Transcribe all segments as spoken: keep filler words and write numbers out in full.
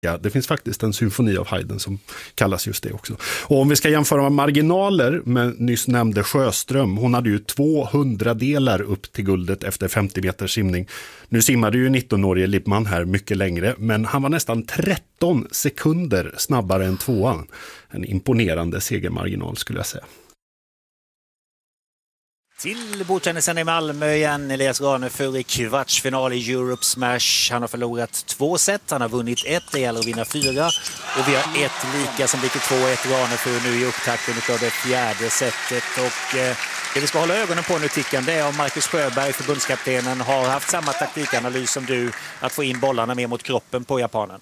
Ja, det finns faktiskt en symfoni av Haydn som kallas just det också. Och om vi ska jämföra marginaler med nyss nämnde Sjöström, hon hade ju tvåhundra delar upp till guldet efter femtio meters simning. Nu simmade ju nittonårige Lippmann här mycket längre, men han var nästan tretton sekunder snabbare än tvåan. En imponerande segermarginal skulle jag säga. Till bordtennisen i Malmö igen, Elias Ranefur i kvartsfinal i Europe Smash. Han har förlorat två set, han har vunnit ett, det gäller att vinna fyra. Och vi har ett lika som blir till två ett Ranefur nu i upptakten av det fjärde setet. Och eh, det vi ska hålla ögonen på nu, Tickan, det är om Marcus Sjöberg, förbundskaptenen, har haft samma taktikanalys som du, att få in bollarna mer mot kroppen på japanen.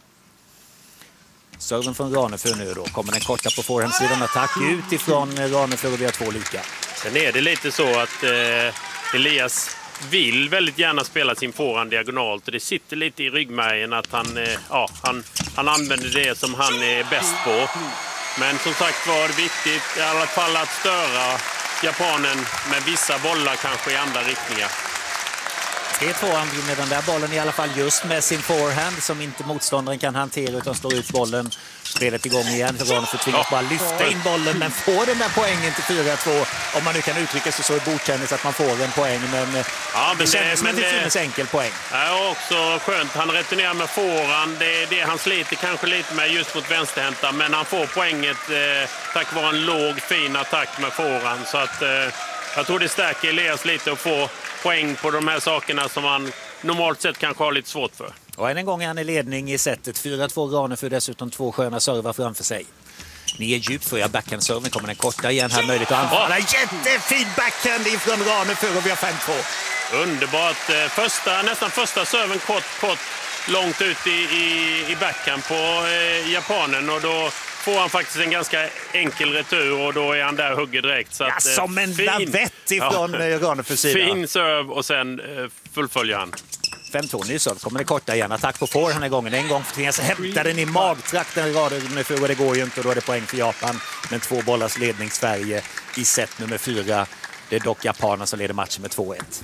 Serven från Ranefur nu då. Kommer den korta på forehandsidan, attack utifrån Ranefur och vi har två lika. Sen är det lite så att eh, Elias vill väldigt gärna spela sin forehand diagonalt. Och det sitter lite i ryggmärgen att han, eh, ja, han, han använder det som han är bäst på. Men som sagt var det viktigt i alla fall att störa japanen med vissa bollar kanske i andra riktningar. tre två han vinner den där bollen i alla fall just med sin forehand som inte motståndaren kan hantera utan slår ut bollen. Spelet igång igen för Ranefur tvingas bara lyfta in bollen men får den där poängen till fyra två om man nu kan uttrycka sig så i bordtennis att man får en poäng men, ja, men det känns som en det enkel poäng. Ja, också skönt. Han returnerar med forehand. Det är det han sliter kanske lite med just mot vänsterhänta men han får poänget eh, tack vare en låg fin attack med forehand så att eh, jag tror det stärker Elias lite att få poäng på de här sakerna som man normalt sett kanske har lite svårt för. Och än en gång är han i ledning i setet. fyra två Ranefur, dessutom två sköna servar framför sig. Ner djupt för jag backhand-serven. Kommer den korta igen här, möjligt att anfalla. Jättefin backhand ifrån Ranefur och vi har fem två. Underbart. Första, nästan första serven kort, kort långt ut i, i, i backhand på eh, japanen och då får han faktiskt en ganska enkel retur och då är han där och hugger direkt. Så ja, att, som en fin, lavett ifrån ja, Ranefurs sida. Fin serv och sen eh, fullföljer han. fem två ny serv, kommer det korta igen. Attack på forehand den här gången. En gång tvingas hämta den i magtrakten. Ranefur och det går ju inte och då är det poäng för Japan. Men två bollars ledning Sverige i set nummer fyra. Det är dock japanerna som leder matchen med två ett.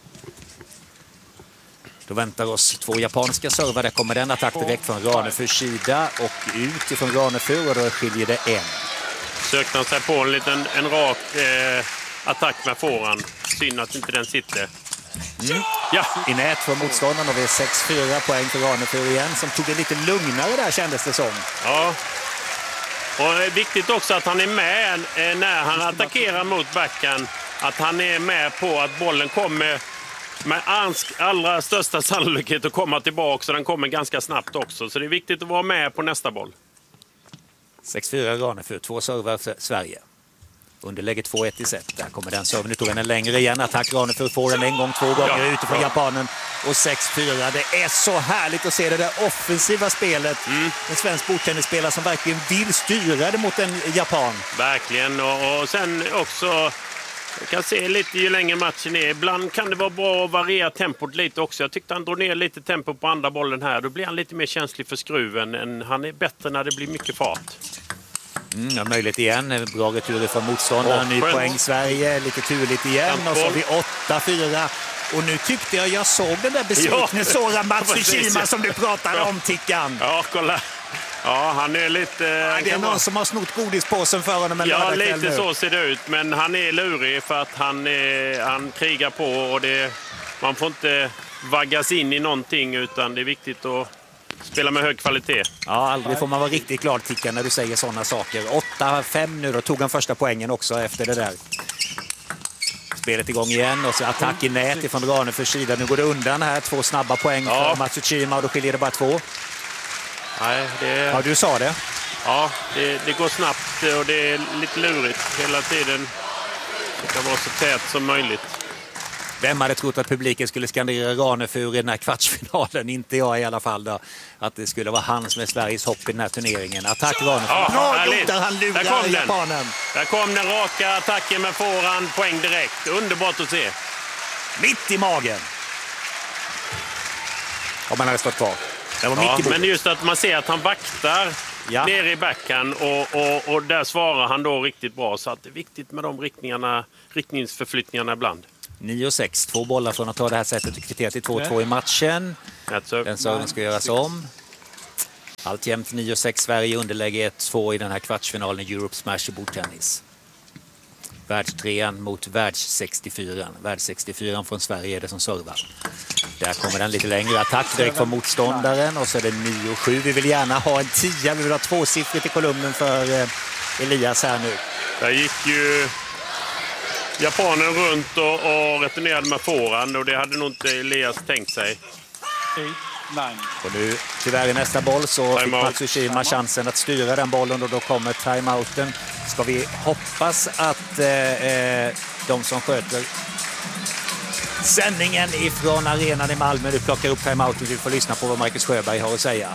Då väntar oss två japanska servar. Där kommer den attack direkt från Ranefurs sida och ut ifrån Ranefur och då skiljer det en. Sökte han sig på en liten en rak eh, attack med forehand. Synd att inte den sitter. Mm. Ja, i nät för motståndaren och vi är sex fyra poäng för Ranefur igen som tog det lite lugnare där kändes det som. Ja. Och det är viktigt också att han är med eh, när han attackerar mot backen. Att han är med på att bollen kommer med allra största sannolikhet att komma tillbaka så den kommer ganska snabbt också. Så det är viktigt att vara med på nästa boll. sex fyra Ranefur, två servar för Sverige. Underlägger två ett i set. Där kommer den serven. Nu tog den längre igen. Attack Ranefur får den en gång, två gånger ja, utifrån ja. japanen. Och sex fyra. Det är så härligt att se det där offensiva spelet. Mm. En svensk bordtennisspelare som verkligen vill styra det mot en japan. Verkligen. Och, och sen också... Jag kan se lite ju längre matchen är. Ibland kan det vara bra att variera tempot lite också. Jag tyckte han drog ner lite tempo på andra bollen här. Då blir han lite mer känslig för skruven. Än han är bättre när det blir mycket fart. Mm, ja, möjligt igen. Bra retur från motståndaren. Ny poäng Sverige. Lite turligt igen. Tempo. Och så har vi åtta fyra. Och nu tyckte jag jag såg den där besvikna ja. Soran Matsushima som du pratade om, Tickan. Ja, kolla. Ja, han är lite... Ja, det är någon som har snott godispåsen för honom. Ja, lite så ser det ut. Men han är lurig för att han, är, han krigar på. Och det, man får inte vaggas in i någonting utan det är viktigt att spela med hög kvalitet. Ja, aldrig får man vara riktigt glad, Tickan, när du säger sådana saker. åtta fem nu då, tog han första poängen också efter det där. Spelet igång igen och så attack i nät ifrån Ranefurs sida. Nu går det undan här. Två snabba poäng ja. för Matsushima och då skiljer det bara två. Nej, det... Ja, du sa det. Ja, det, det går snabbt och det är lite lurigt hela tiden. Det kan vara så tät som möjligt. Vem hade trott att publiken skulle skandera Ranefur i den här kvartsfinalen? Inte jag i alla fall då. Att det skulle vara han som är Sveriges hopp i den här turneringen. Attack Ranefur. Ja, bra gjort där han lurar där kom japanen. Den. Där kom den raka attacken med forehand. Poäng direkt. Underbart att se. Mitt i magen. Om man hade stått kvar. Det var ja, mitt i men just att man ser att han vaktar ja. nere i backhand och, och, och där svarar han då riktigt bra. Så att det är viktigt med de riktningarna, riktningsförflyttningarna ibland. nio sex, två bollar från att ta det här sättet och kriteriet till två två i matchen. Den serven ska göras om. Alltjämt nio sex Sverige, underläge ett två i den här kvartsfinalen i Europe Smash i bordtennis. Världstrean mot världs sextiofyra. Världs sextiofyra från Sverige är det som servar. Där kommer den lite längre attack direkt från motståndaren. Och så är det nio sju. Vi vill gärna ha en tia. Vi vill ha tvåsiffrigt i kolumnen för eh, Elias här nu. Där gick ju japanen runt och, och returnerade med forehand. Och det hade nog inte Elias tänkt sig. Och nu tyvärr i nästa boll så fick Matsushima chansen att styra den bollen och då kommer timeouten. Ska vi hoppas att eh, de som sköter sändningen ifrån arenan i Malmö nu plockar upp timeouten. Vi får lyssna på vad Marcus Sjöberg har att säga.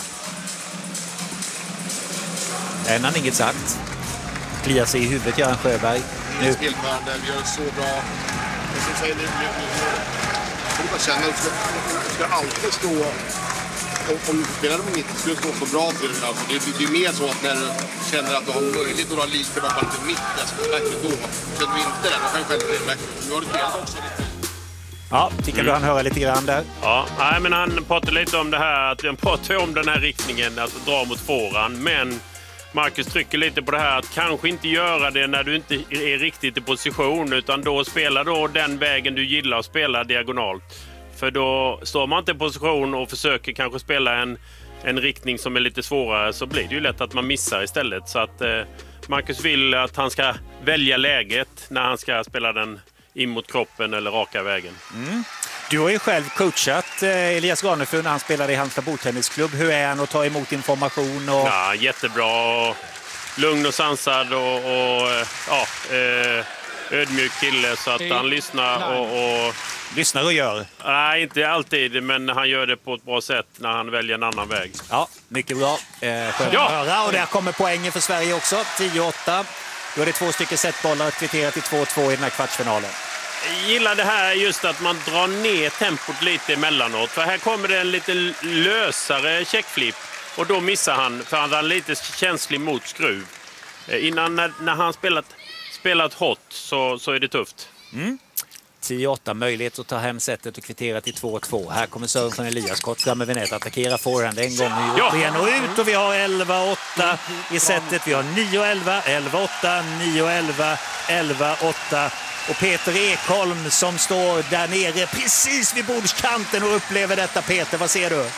Än han inget sagt. Kliar sig i huvudet, Göran Sjöberg. Nu. Spelförande, vi gör så bra. Och som säger nu, nu, nu. Jag bara känna att du ska alltid stå, om du spelar med mitt, ska du stå så bra till det. Alltså, det, det, det är mer så att när du känner att du har möjlighet att ha lite, bara lite mitt, jag ska verkligen då. Känner du inte det, då kan du själv bli verkligen. Nu har du spelat också lite. Ja, tycker mm. du han höra lite grann där? Ja, nej, men han pratar lite om det här, att han pratar om den här riktningen, att dra mot forehand, men Marcus trycker lite på det här att kanske inte göra det när du inte är riktigt i position, utan då spela då den vägen du gillar att spela diagonalt. För då står man inte i position och försöker kanske spela en, en riktning som är lite svårare, så blir det ju lätt att man missar istället. Så att eh, Marcus vill att han ska välja läget när han ska spela den in mot kroppen eller raka vägen. Mm. Du har ju själv coachat eh, Elias Ranefur när han spelade i Halmstad bordtennisklubb. Hur är han att ta emot information? Och... Ja, jättebra. Lugn och sansad och, och ja, eh, ödmjuk kille, så att han lyssnar och, och... Lyssnar och gör? Nej, inte alltid, men han gör det på ett bra sätt när han väljer en annan väg. Ja, mycket bra. Eh, skönt ja. att höra. Och där kommer poängen för Sverige också. tio åtta. Då är det två stycken setbollar kvitterat till två två i den här kvartsfinalen. Jag gillar det här just att man drar ner tempot lite emellanåt. För här kommer det en lite lösare checkflip. Och då missar han, för han är lite känslig mot skruv. Innan när, när han spelat, spelat hot så, så är det tufft. Mm. tio åtta, möjlighet att ta hem setet och kvittera till två två. Här kommer serven från Elias. Kort framme vid nät, attackera forehand en gång nu. Ja. Igen och ut, och vi har elva åtta i setet. Vi har nio elva, elva åtta, nio elva, elva åtta. Och Peter Ekholm som står där nere precis vid bordskanten och upplever detta. Peter, vad ser du?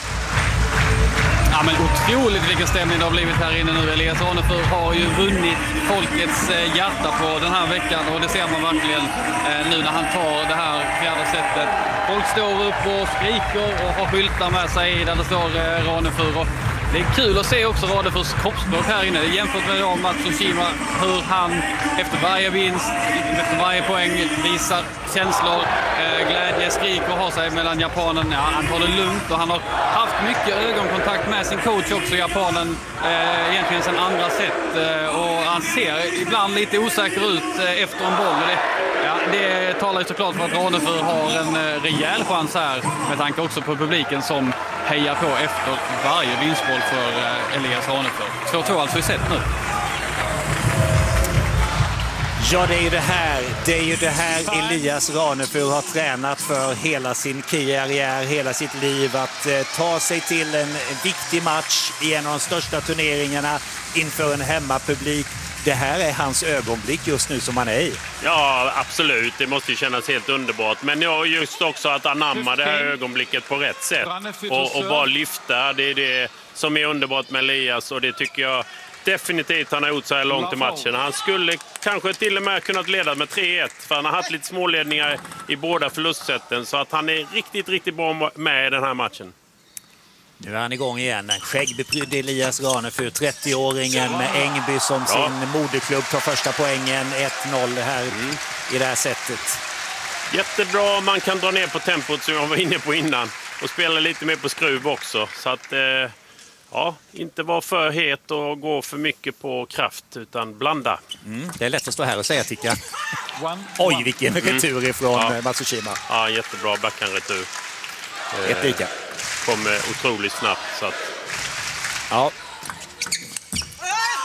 Ja, men otroligt vilken stämning det har blivit här inne nu. Elias Ranefur har ju vunnit folkets hjärta på den här veckan, och det ser man verkligen eh, nu när han tar det här fjärde sättet. Folk står upp och skriker och har skyltar med sig där det står eh, Ranefur. Och det är kul att se också Ranefurs kroppsspråk här inne. Jämfört med då Matsushima, hur han efter varje vinst, efter varje poäng visar känslor, eh, glädje, skriker och har sig mellan japanen. Ja, han tar det lugnt och han har haft mycket ögonkontakt med sin coach också, japanen, eh, egentligen sen andra sätt. Eh, och han ser ibland lite osäker ut eh, efter en boll. Det, ja, det talar ju såklart för att Ranefur har en eh, rejäl chans här, med tanke också på publiken som hejar på efter varje vinstboll för eh, Elias Ranefur. två två alltså i set nu. Ja, det är ju det här. Det är ju det här Elias Ranefur har tränat för hela sin karriär, hela sitt liv. Att eh, ta sig till en viktig match i en av de största turneringarna inför en hemmapublik. Det här är hans ögonblick just nu som han är i. Ja, absolut. Det måste ju kännas helt underbart. Men ja, just också att anamma det här ögonblicket på rätt sätt. Och, och bara lyfta. Det är det som är underbart med Elias, och det tycker jag definitivt han har gjort så här långt i matchen. Han skulle kanske till och med kunnat leda med tre ett, för han har haft lite småledningar i båda förlustsätten, så att han är riktigt, riktigt bra med i den här matchen. Nu är han igång igen. En skäggbeprydd Elias Ranefur, trettio-åringen med Ängby som sin ja. moderklubb, tar första poängen. ett noll här mm. i det här sättet. Jättebra, man kan dra ner på tempot som jag var inne på innan, och spela lite mer på skruv också. Så att eh, ja, inte vara för het och gå för mycket på kraft, utan blanda. Mm. Det är lätt att stå här och säga, tycker jag. Oj, vilken mm. retur ifrån ja. Matsushima. Ja, jättebra backhandretur. Ett lika. Kommer otroligt snabbt. Så att... Ja.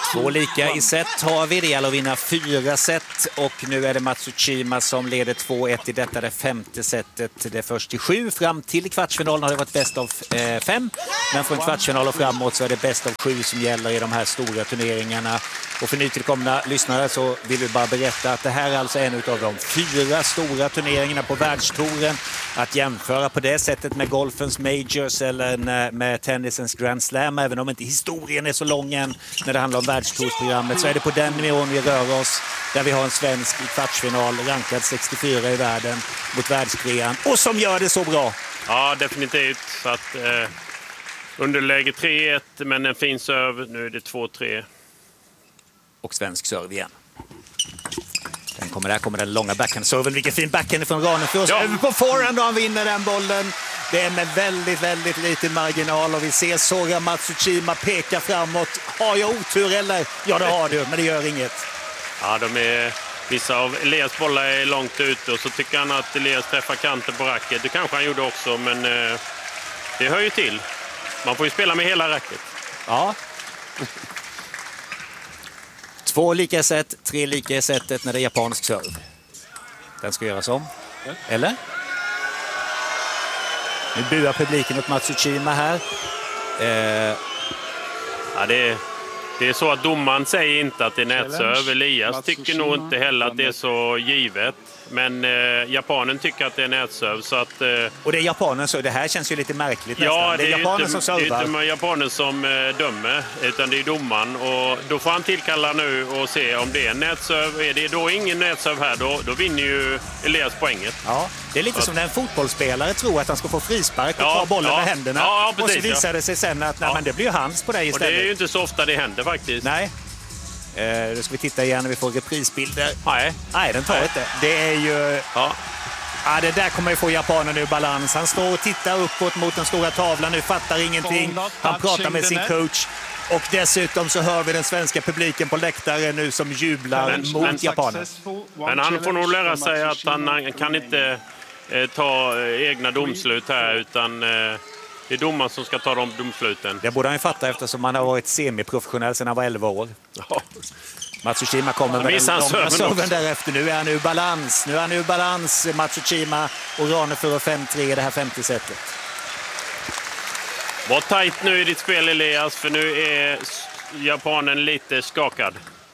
Två lika i set har vi. Det gäller att vinna fyra set. Och nu är det Matsushima som leder två ett i detta, det femte setet. Det är först till sju. Fram till kvartsfinalen har det varit bäst av eh, fem. Men från kvartsfinal och framåt så är det bäst av sju som gäller i de här stora turneringarna. Och för nytillkomna lyssnare så vill vi bara berätta att det här är alltså en av de fyra stora turneringarna på världstouren. Att jämföra på det sättet med golfens majors eller med tennisens Grand Slam, även om inte historien är så lång än när det handlar om världstoursprogrammet, så är det på den nivån vi rör oss, där vi har en svensk i kvartsfinal rankad sextiofyra i världen mot världstrean, och som gör det så bra. Ja, definitivt. Så att, eh, underläge tre ett, men en fin serve. Nu är det två tre. Och svensk serve igen. Den kommer där, kommer den långa backhand-serven. Vilken fin backhand från Ranefors. Ja. Över på forehand och han vinner den bollen. Det är med väldigt, väldigt liten marginal. Och vi ser Sora Matsushima peka framåt. Har jag otur eller? Ja, det har du, men det gör inget. Ja, de är... Vissa av Elias bollar är långt ute och så tycker han att Elias träffar kanten på racket. Det kanske han gjorde också, men eh, det hör ju till. Man får ju spela med hela racket. Ja. Två lika set, tre lika i setet när det är japansk serve. Den ska göras om. Eller? Nu buar publiken åt Matsushima här. Eh... Ja, det är, det är så att domaren säger inte att det är nätserve. Elias tycker nog inte heller att det är så givet. Men eh, japanen tycker att det är nätserve. Så att, eh, och det är japanen, så det här känns ju lite märkligt ja, nästan. Det är, det är japanen inte, som servar. Det är inte japanen som eh, dömer, utan det är domaren. Och då får han tillkalla nu och se om det är nätserve. Är det då ingen nätserve här, då, då vinner ju Elias poänget. Ja, det är lite att, som när en fotbollsspelare tror att han ska få frispark och ja, ta bollen ja, med händerna. ja, ja, precis, och så visar det sig sen att nej, ja. men det blir ju hans på dig istället. Och det är ju inte så ofta det händer faktiskt. Nej. Eh, då ska vi titta igen när vi får reprisbilder. Nej. Nej, den tar Nej. inte. Det är ju... Ja. Ja, det där kommer ju få japanen ur balans. Han står och tittar uppåt mot den stora tavlan. Nu fattar ingenting. Han pratar med sin coach. Och dessutom så hör vi den svenska publiken på läktaren nu som jublar men, mot men, japanen. Men han får nog lära sig att han, han kan inte eh, ta eh, egna domslut här, utan eh, det är domaren som ska ta de domsluten. Det borde han ju fatta eftersom han har varit semiprofessionell sedan han var elva år. Ja. Matsushima kommer med den långa serven därefter. Nu är han ur balans. Nu är han ur balans, Matsushima, och Ranefur fem tre i det här femte setet. Var tajt nu i ditt spel, Elias, för nu är japanen lite skakad.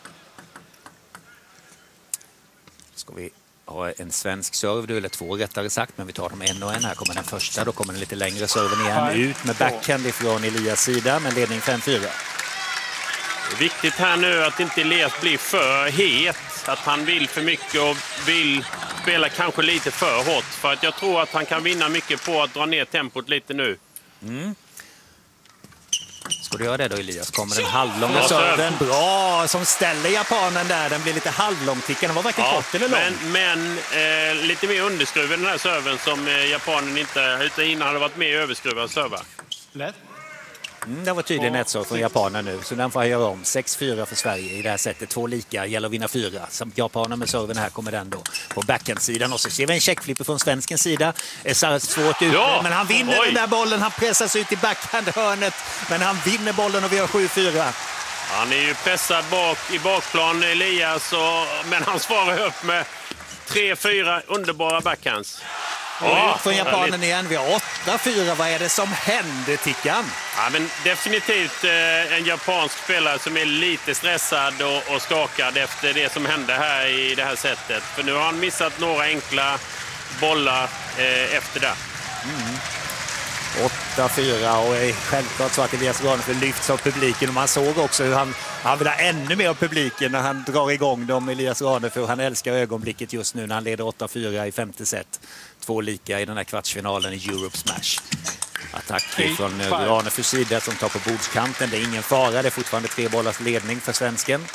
Ska vi ha en svensk serve, eller två rättare sagt, men vi tar dem en och en. Här kommer den första, då kommer den lite längre serven igen. Ut med backhand ifrån Elias sida, med ledning fem fyra. Det är viktigt här nu att inte Elias blir för het. Att han vill för mycket och vill spela kanske lite för hårt. För att jag tror att han kan vinna mycket på att dra ner tempot lite nu. Mm. Ska du göra det då, Elias? Kommer den halvlånga serven. Bra, som ställer japanen där. Den blir lite halvlångtickad. Den var varken ja, kort eller lång. Men, men eh, lite mer underskruven den här serven som eh, japanen inte utan innan hade varit mer överskruvad server. Lätt. Mm, det var tydligen ett så från japanen nu, så den får jag göra om. sex fyra för Sverige i det här sättet. Två lika, gäller att vinna fyra. Som japanen med serven här kommer den då på backhandsidan. Och så ser vi en checkflipper från svenskens sida. Är svårt ut, ja, men han vinner oj. den där bollen. Han pressas ut i backhandhörnet, men han vinner bollen och vi har sju fyra. Han är ju pressad bak i bakplan, Elias, och, men han svarar upp med tre fyra underbara backhands. Ja, från japanen igen. Vi har åtta fyra. Vad är det som händer, Tickan? Ja, men definitivt eh, en japansk spelare som är lite stressad och, och skakad efter det som hände här i det här sättet. För nu har han missat några enkla bollar eh, efter det. Mm. åtta fyra, och är självklart så att Elias Ranefur lyfts av publiken. Och man såg också hur han, han vill ha ännu mer av publiken när han drar igång dem, Elias Ranefur. Han älskar ögonblicket just nu när han leder åtta fyra i femte set. Två lika i den här kvartsfinalen i Europe Smash. Attack från Ranefurs sida som tar på bordskanten. Det är ingen fara, det är fortfarande tre bollars ledning för svensken.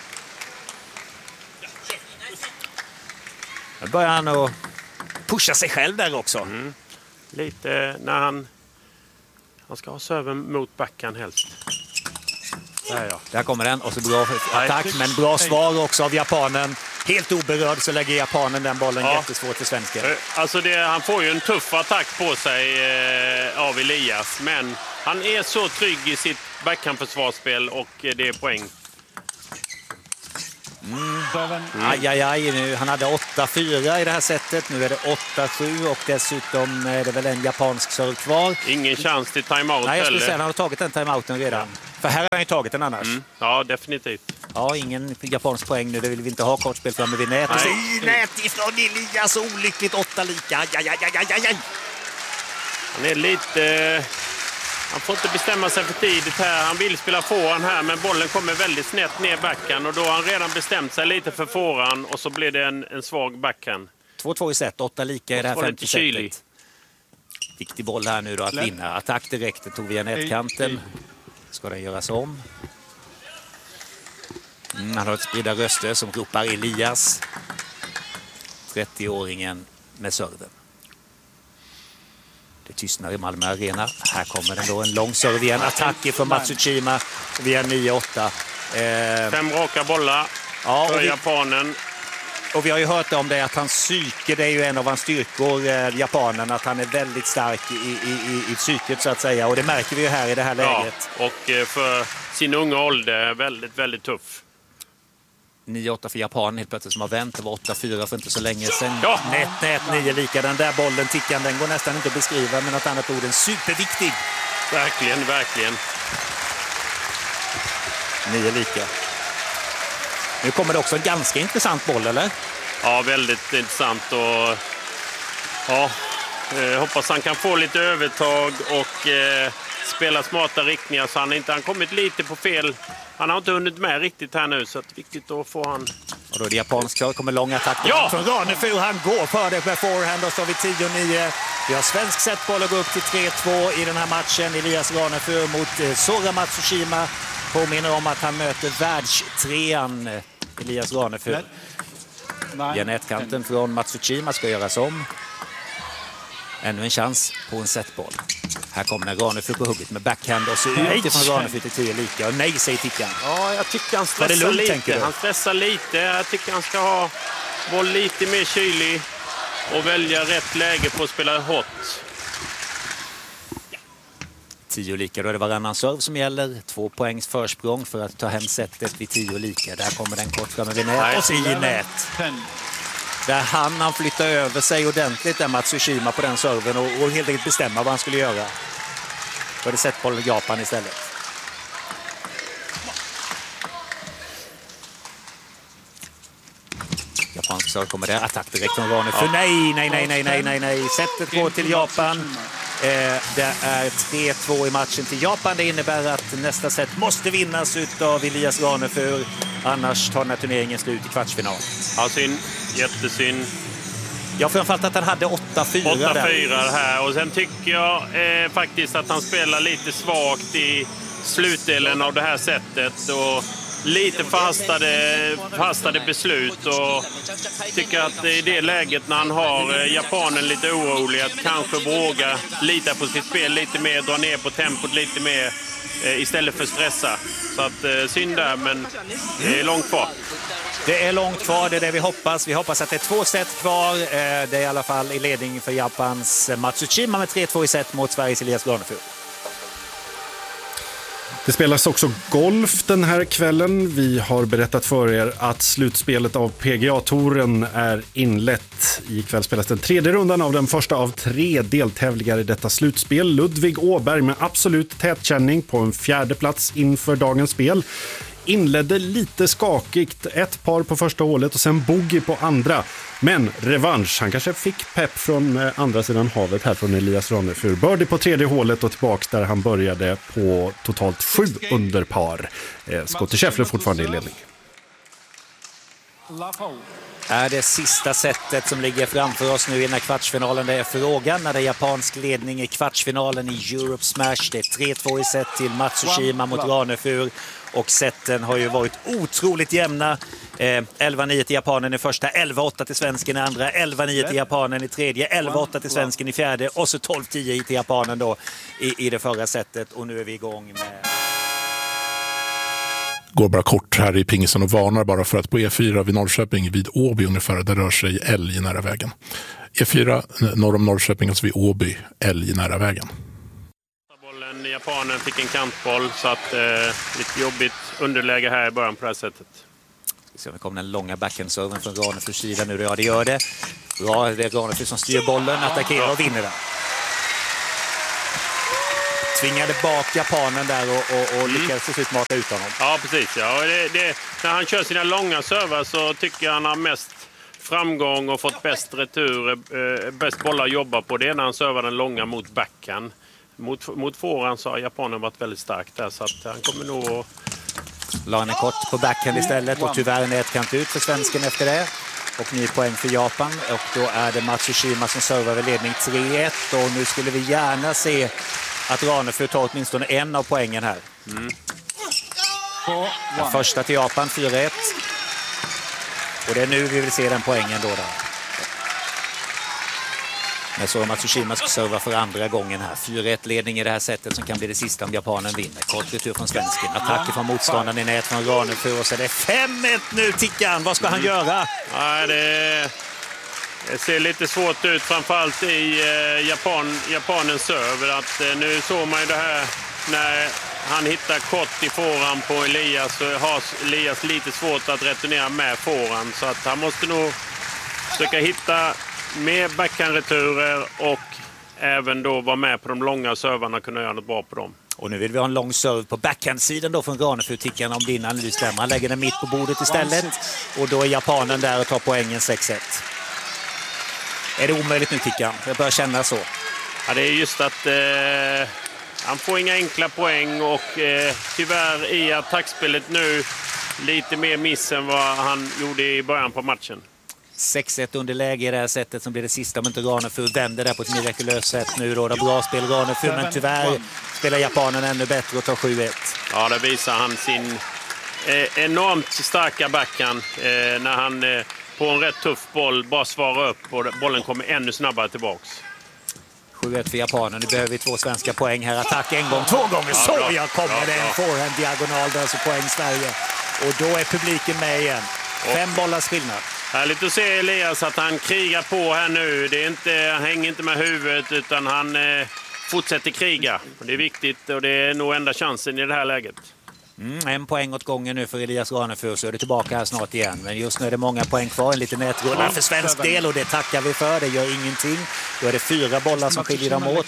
Nu börjar han att pusha sig själv där också. Mm. Lite när han... Han ska ha serven mot backhand helst. Där, ja. Där kommer den, och så bra attack, men bra svar också av japanen. Helt oberörd så lägger japanen den bollen, ja. Jättesvårt för svensken. Alltså det, han får ju en tuff attack på sig eh, av Elias, men han är så trygg i sitt backhandförsvarsspel och det är poäng. Mm. Aj, aj, aj, nu. Han hade åtta fyra i det här sättet. Nu är det åtta sju och dessutom är det väl en japansk serve kvar. Ingen chans till timeout. Nej, jag skulle eller? säga han har tagit den timeouten redan. För här har han ju tagit den annars. Mm. Ja, definitivt. Ja, ingen japansk poäng nu. Det vill vi inte ha. Kortspel framme vid nät. Nej. I nät ifrån Elias. Olyckligt. Åtta lika. Aj, aj, aj, aj, aj, aj. Han är lite... Han får inte bestämma sig för tidigt här. Han vill spela forehand här, men bollen kommer väldigt snett ner backhand. Och då har han redan bestämt sig lite för forehand och så blir det en, en svag backhand. två två i set. Åtta lika i det här femte setet. Viktig boll här nu då att vinna. Attack direkt. Det tog via nätkanten. Ska den göras om? Mm, han har ett spridda röster som ropar Elias. trettioåringen med serven. Det tystnar i Malmö Arena. Här kommer den då en lång serve igen. Attack från Matsushima via nio åtta. Eh... Fem raka bollar ja, för vi... japanen. Och vi har ju hört om det att hans psyke, det är ju en av hans styrkor, eh, japanen, att han är väldigt stark i, i, i, i psyket så att säga. Och det märker vi ju här i det här läget. Ja, och eh, för sin unga ålder väldigt, väldigt tuff. nio åtta för Japan helt plötsligt som har vänt. Det var åtta fyra för inte så länge sedan. Ja. Nät, nät, nio lika. Den där bollen, tickan, den går nästan inte att beskriva. Men något annat ord, en superviktig. Verkligen, verkligen. Nio lika. Nu kommer det också en ganska intressant boll, eller? Ja, väldigt intressant. Och ja, eh, hoppas han kan få lite övertag och eh, spela smarta riktningar så han inte han kommit lite på fel. Han har inte hunnit med riktigt här nu så att viktigt att få han. Och då är det japansk kör, kommer lång attack ja! från Ranefur. Han går för det med forehand och så har vi tio nio. Vi har svensk setboll och går upp till tre två i den här matchen. Elias Ranefur mot eh, Sora Matsushima. Påminner om att han möter världstrean eh, Elias Ranefur. Via nätkanten från Matsushima ska göras om. Ännu en chans på en setboll. Här kommer en Ranefur på hugget med backhand och så ut ifrån Ranefur till tio lika. Och nej, säger tickan. Ja, jag tycker han stressar lugnt, lite. Han stressar lite. Jag tycker han ska ha boll lite mer kylig och välja rätt läge på att spela hot. Tio lika, då är det varannan serve som gäller. Två poängs försprång för att ta hem setet vid tio lika. Där kommer den kort framme vid nät. Och så i nät. Där han, han flyttar över sig ordentligt där Matsushima på den serven och, och helt enkelt bestämma vad han skulle göra. Då är det sett på Japan istället. Japansk serve kommer där. Attack direkt från Ranefur. Ja. Nej, nej, nej, nej, nej, nej, nej. Sättet går till Japan. Eh, det är tre två i matchen till Japan. Det innebär att nästa set måste vinnas av Elias Ranefur. Annars tar den här turneringen slut i kvartsfinal. Ja, synd. Jättesynd. Ja, framförallt att han hade åtta fyra där. åtta fyra här. Och sen tycker jag eh, faktiskt att han spelar lite svagt i slutdelen av det här sättet. Och lite förhastade, förhastade beslut. Och tycker att i det läget när han har eh, japanen lite orolig att kanske våga lita på sitt spel lite mer, dra ner på tempot lite mer eh, istället för stressa. Så att eh, synd där, men det är långt kvar. Det är långt kvar, det är det vi hoppas. Vi hoppas att det är två set kvar. Det är i alla fall i ledning för Japans Matsushima med tre två i set mot Sveriges Elias Ranefur. Det spelas också golf den här kvällen. Vi har berättat för er att slutspelet av P G A-touren är inlett. Ikväll spelas den tredje rundan av den första av tre deltävlingar i detta slutspel. Ludvig Åberg med absolut tätkänning på en fjärde plats inför dagens spel. Inledde lite skakigt, ett par på första hålet och sen bogey på andra. Men revansch, han kanske fick pepp från andra sidan havet här från Elias Ranefur. Birdie på tredje hålet och tillbaka där han började på totalt sju under par. Eh, Scottie Scheffler fortfarande i ledning. Är det sista setet som ligger framför oss nu i den här kvartsfinalen? Det är frågan när det är japansk ledning i kvartsfinalen i Europe Smash. Det är tre två i set till Matsushima mot Ranefur. Och seten har ju varit otroligt jämna. Eh, elva nio till japanen i första, elva åtta till svensken i andra, elva nio till japanen i tredje, elva åtta till svensken i fjärde och så tolv tio till japanen då i, i det förra setet. Och nu är vi igång med... Går bara kort här i pingisen och varnar bara för att på E fyra vid Norrköping vid Åby ungefär, där rör sig älg nära vägen. E fyra norr om Norrköping, alltså vid Åby, älg nära vägen. Bollen, japanen fick en kantboll så att eh, lite jobbigt underläge här i början på det här sättet. Så vi kommer den långa backhandserven från Ranefyrs sida nu. Ja, det gör det. Bra, det är Ranefyr som styr bollen, attackerar och vinner den. Tvingade bak japanen där och, och, och mm. lyckades till slut mata ut honom. Ja, precis. Ja. Det, det, när han kör sina långa servar så tycker jag han har mest framgång och fått bäst retur, eh, bäst bollar att jobba på. Det är när han servar den långa mot backhand. Mot, mot forehand så har japanen varit väldigt stark där, så att han kommer nog att... La han kort på backhand istället och tyvärr en etkant ut för svensken efter det. Och ny poäng för Japan, och då är det Matsushima som servar vid ledning tre ett, och nu skulle vi gärna se att Ranefyr tar åtminstone en av poängen här. Mm. Den första till Japan, fyra ett. Och det är nu vi vill se den poängen då. då. Men så Matsushima ska serva för andra gången här. fyra ett ledning i det här sättet som kan bli det sista om japanen vinner. Kort retur från svensken. Attacker från motståndaren i nät från Ranefyr. Och så är det fem ett nu, Tickan. Vad ska han göra? Nej, det, det ser lite svårt ut, framförallt i eh, Japan, japanens server. Att, eh, nu såg man ju det här när han hittar kort i forehand på Elias, så har Elias lite svårt att returnera med forehand. Så att han måste nog försöka hitta mer backhandreturer och även då vara med på de långa servarna och kunna göra något bra på dem. Och nu vill vi ha en lång serve på backhandsidan då från Ranefyr, Tickan, om din analys stämmer. Han lägger den mitt på bordet istället, och då är japanen där och tar poängen sex ett. Är det omöjligt nu, Tickan? Jag börjar känna så. Ja, det är just att eh, han får inga enkla poäng, och eh, tyvärr i attackspelet nu lite mer miss än vad han gjorde i början på matchen. sex ett underläge i det här sättet som blir det sista, om inte Ranefyr vänder där på ett mirakulöst sätt nu då. Det bra spel Ranefyr, men tyvärr spelar japanen ännu bättre och tar sju ett. Ja, där visar han sin eh, enormt starka backhand eh, när han eh, på en rätt tuff boll bara svarar upp och bollen kommer ännu snabbare tillbaks. sju ett för japanen. Nu behöver vi två svenska poäng här. Attack en gång, två gånger. Så ja, jag kommer ja, det en forehand diagonal där, så poäng Sverige. Och då är publiken med igen. Fem och bollars skillnad. Härligt att se Elias att han krigar på här nu. Det är inte, han hänger inte med huvudet, utan han eh, fortsätter kriga. Och det är viktigt, och det är nog enda chansen i det här läget. Mm, en poäng åt gången nu för Elias Ranefyr, så är det tillbaka här snart igen. Men just nu är det många poäng kvar, en liten nätrulla för svensk del, och det tackar vi för. Det gör ingenting. Då är det fyra bollar som skiljer dem åt.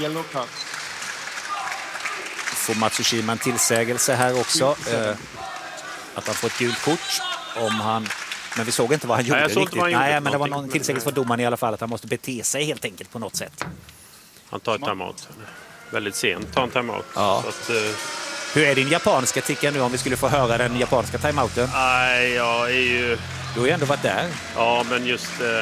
Får Matsushima en tillsägelse här också. Eh, att han får ett gult kort om han... Men vi såg inte vad han gjorde. Nej, riktigt. Han Nej, gjorde men det var någon tillsägelse för domaren i alla fall, att han måste bete sig helt enkelt på något sätt. Han tar ett timeout. Väldigt sent tar en timeout. Ja. Så att, uh... Hur är din japanska, Ticka, nu om vi skulle få höra den japanska timeouten? Nej, jag är ju... Du har ju ändå varit där. Ja, men just... Uh...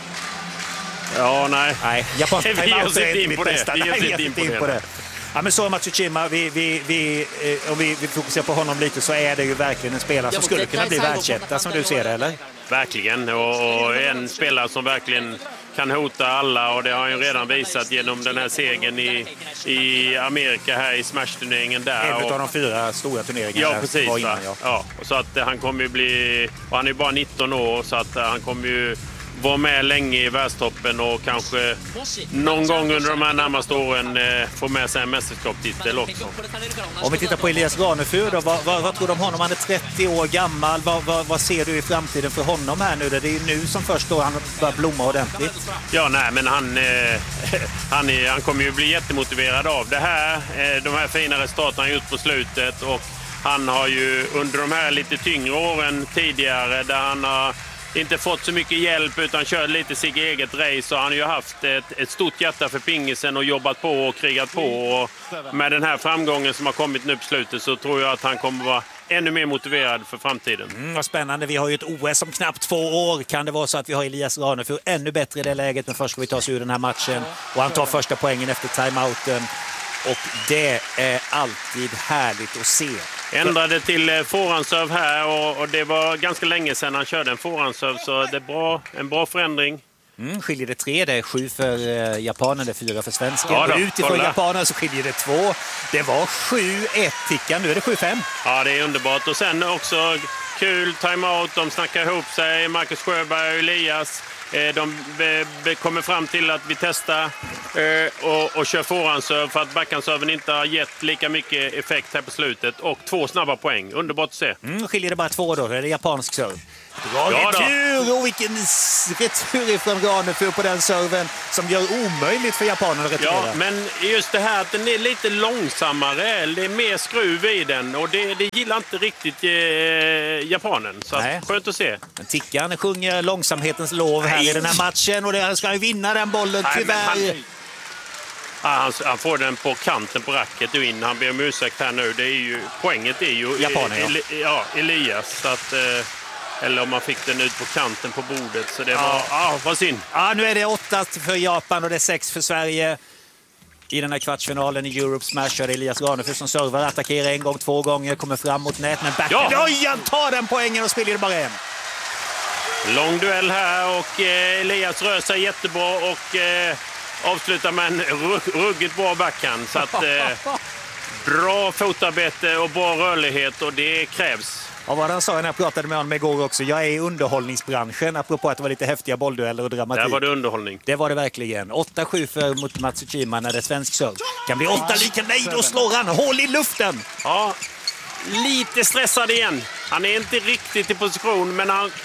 Ja, nej. Nej, japanska timeouten är inte mitt bästa. Vi Nej, vi inte in på det. Ja, men så Matsushima, vi, vi, vi, eh, om vi, vi fokuserar på honom lite, så är det ju verkligen en spelare som skulle kunna bli världsetta, som du ser det, eller? Verkligen, och, och en spelare som verkligen kan hota alla, och det har han ju redan visat genom den här segern i, i Amerika här i Smash-turneringen där. En och, av de fyra stora turneringarna. Ja, precis. Var innan, ja. Ja, och så att han kommer ju bli, och han är ju bara nitton år, så att han kommer ju vara med länge i världstoppen och kanske någon gång under de här närmaste åren eh, få med sig en mästerskapstitel också. Om vi tittar på Elias Ranefyr då, vad, vad, vad tror du om honom? Han är trettio år gammal. Vad, vad, vad ser du i framtiden för honom här nu? Det är ju nu som först då han börjar blomma ordentligt. Ja, nej, men han, eh, han, är, han kommer ju bli jättemotiverad av det här. Eh, de här fina resultaten han gjort på slutet, och han har ju under de här lite tyngre åren tidigare, där han har inte fått så mycket hjälp utan kört lite sitt eget race, och han har ju haft ett, ett stort hjärta för pingisen och jobbat på och krigat på, och med den här framgången som har kommit nu på slutet, så tror jag att han kommer vara ännu mer motiverad för framtiden. Mm, vad spännande, vi har ju ett O S om knappt två år. Kan det vara så att vi har Elias Ranefyr ännu bättre i det läget? Men först ska vi ta oss ur den här matchen, och han tar första poängen efter timeouten, och det är alltid härligt att se. Ändrade till forehandserve här, och, och det var ganska länge sedan han körde en forehandserve, så det är bra, en bra förändring. Mm, skiljer det tre, det är sju för eh, japanen, det är fyra för svensken. Ja, och utifrån japanen så skiljer det två. Det var sju ett, Tickan, nu är det sju fem. Ja, det är underbart. Och sen också kul timeout, de snackar ihop sig, Marcus Sjöberg och Elias. De kommer fram till att vi testar och, och kör forehandserve för att backhandserven inte har gett lika mycket effekt här på slutet. Och två snabba poäng. Underbart att se. Mm, skiljer det bara två då. Det är japansk serve. Bra ja, retur! Och vilken retur ifrån Ranefur på den serven som gör omöjligt för japanerna att returera. Ja, men just det här att den är lite långsammare. Det är mer skruv i den. Och det, det gillar inte riktigt eh, japanen. Så att, skönt att se. Men Tickan sjunger långsamhetens lov här Nej. i den här matchen. Och det ska ju vinna den bollen, Nej, tyvärr. Han, han, han får den på kanten på racket och in. Han ber om ursäkt här nu. Det är ju, poänget är ju Japanen, ja. Eli, ja, Elias. Så att... Eh, Eller om man fick den ut på kanten på bordet. Så det var, ja. Ja, vad synd. Ja, nu är det åtta för Japan och det är sex för Sverige. I den här kvartsfinalen i Europe Smash är det Elias Ranefur som servar, attackerar en gång, två gånger, kommer fram mot nät. Men back... ja. Oj, han tar den poängen och spelar det bara en. Lång duell här och eh, Elias rör sig jättebra och eh, avslutar med en ruggigt bra backhand. Så att, eh, bra fotarbete och bra rörlighet och det krävs. Ja, vad han sa när jag pratade med honom igår också. Jag är i underhållningsbranschen, apropå att det var lite häftiga bolldueller och dramatik. Där var det underhållning. Det var det verkligen. åtta sju för mot Matsushima när det är svensk serve. Kan bli åtta lika, nej, då slår han. Hål i luften! Ja, lite stressad igen. Han är inte riktigt i position, men han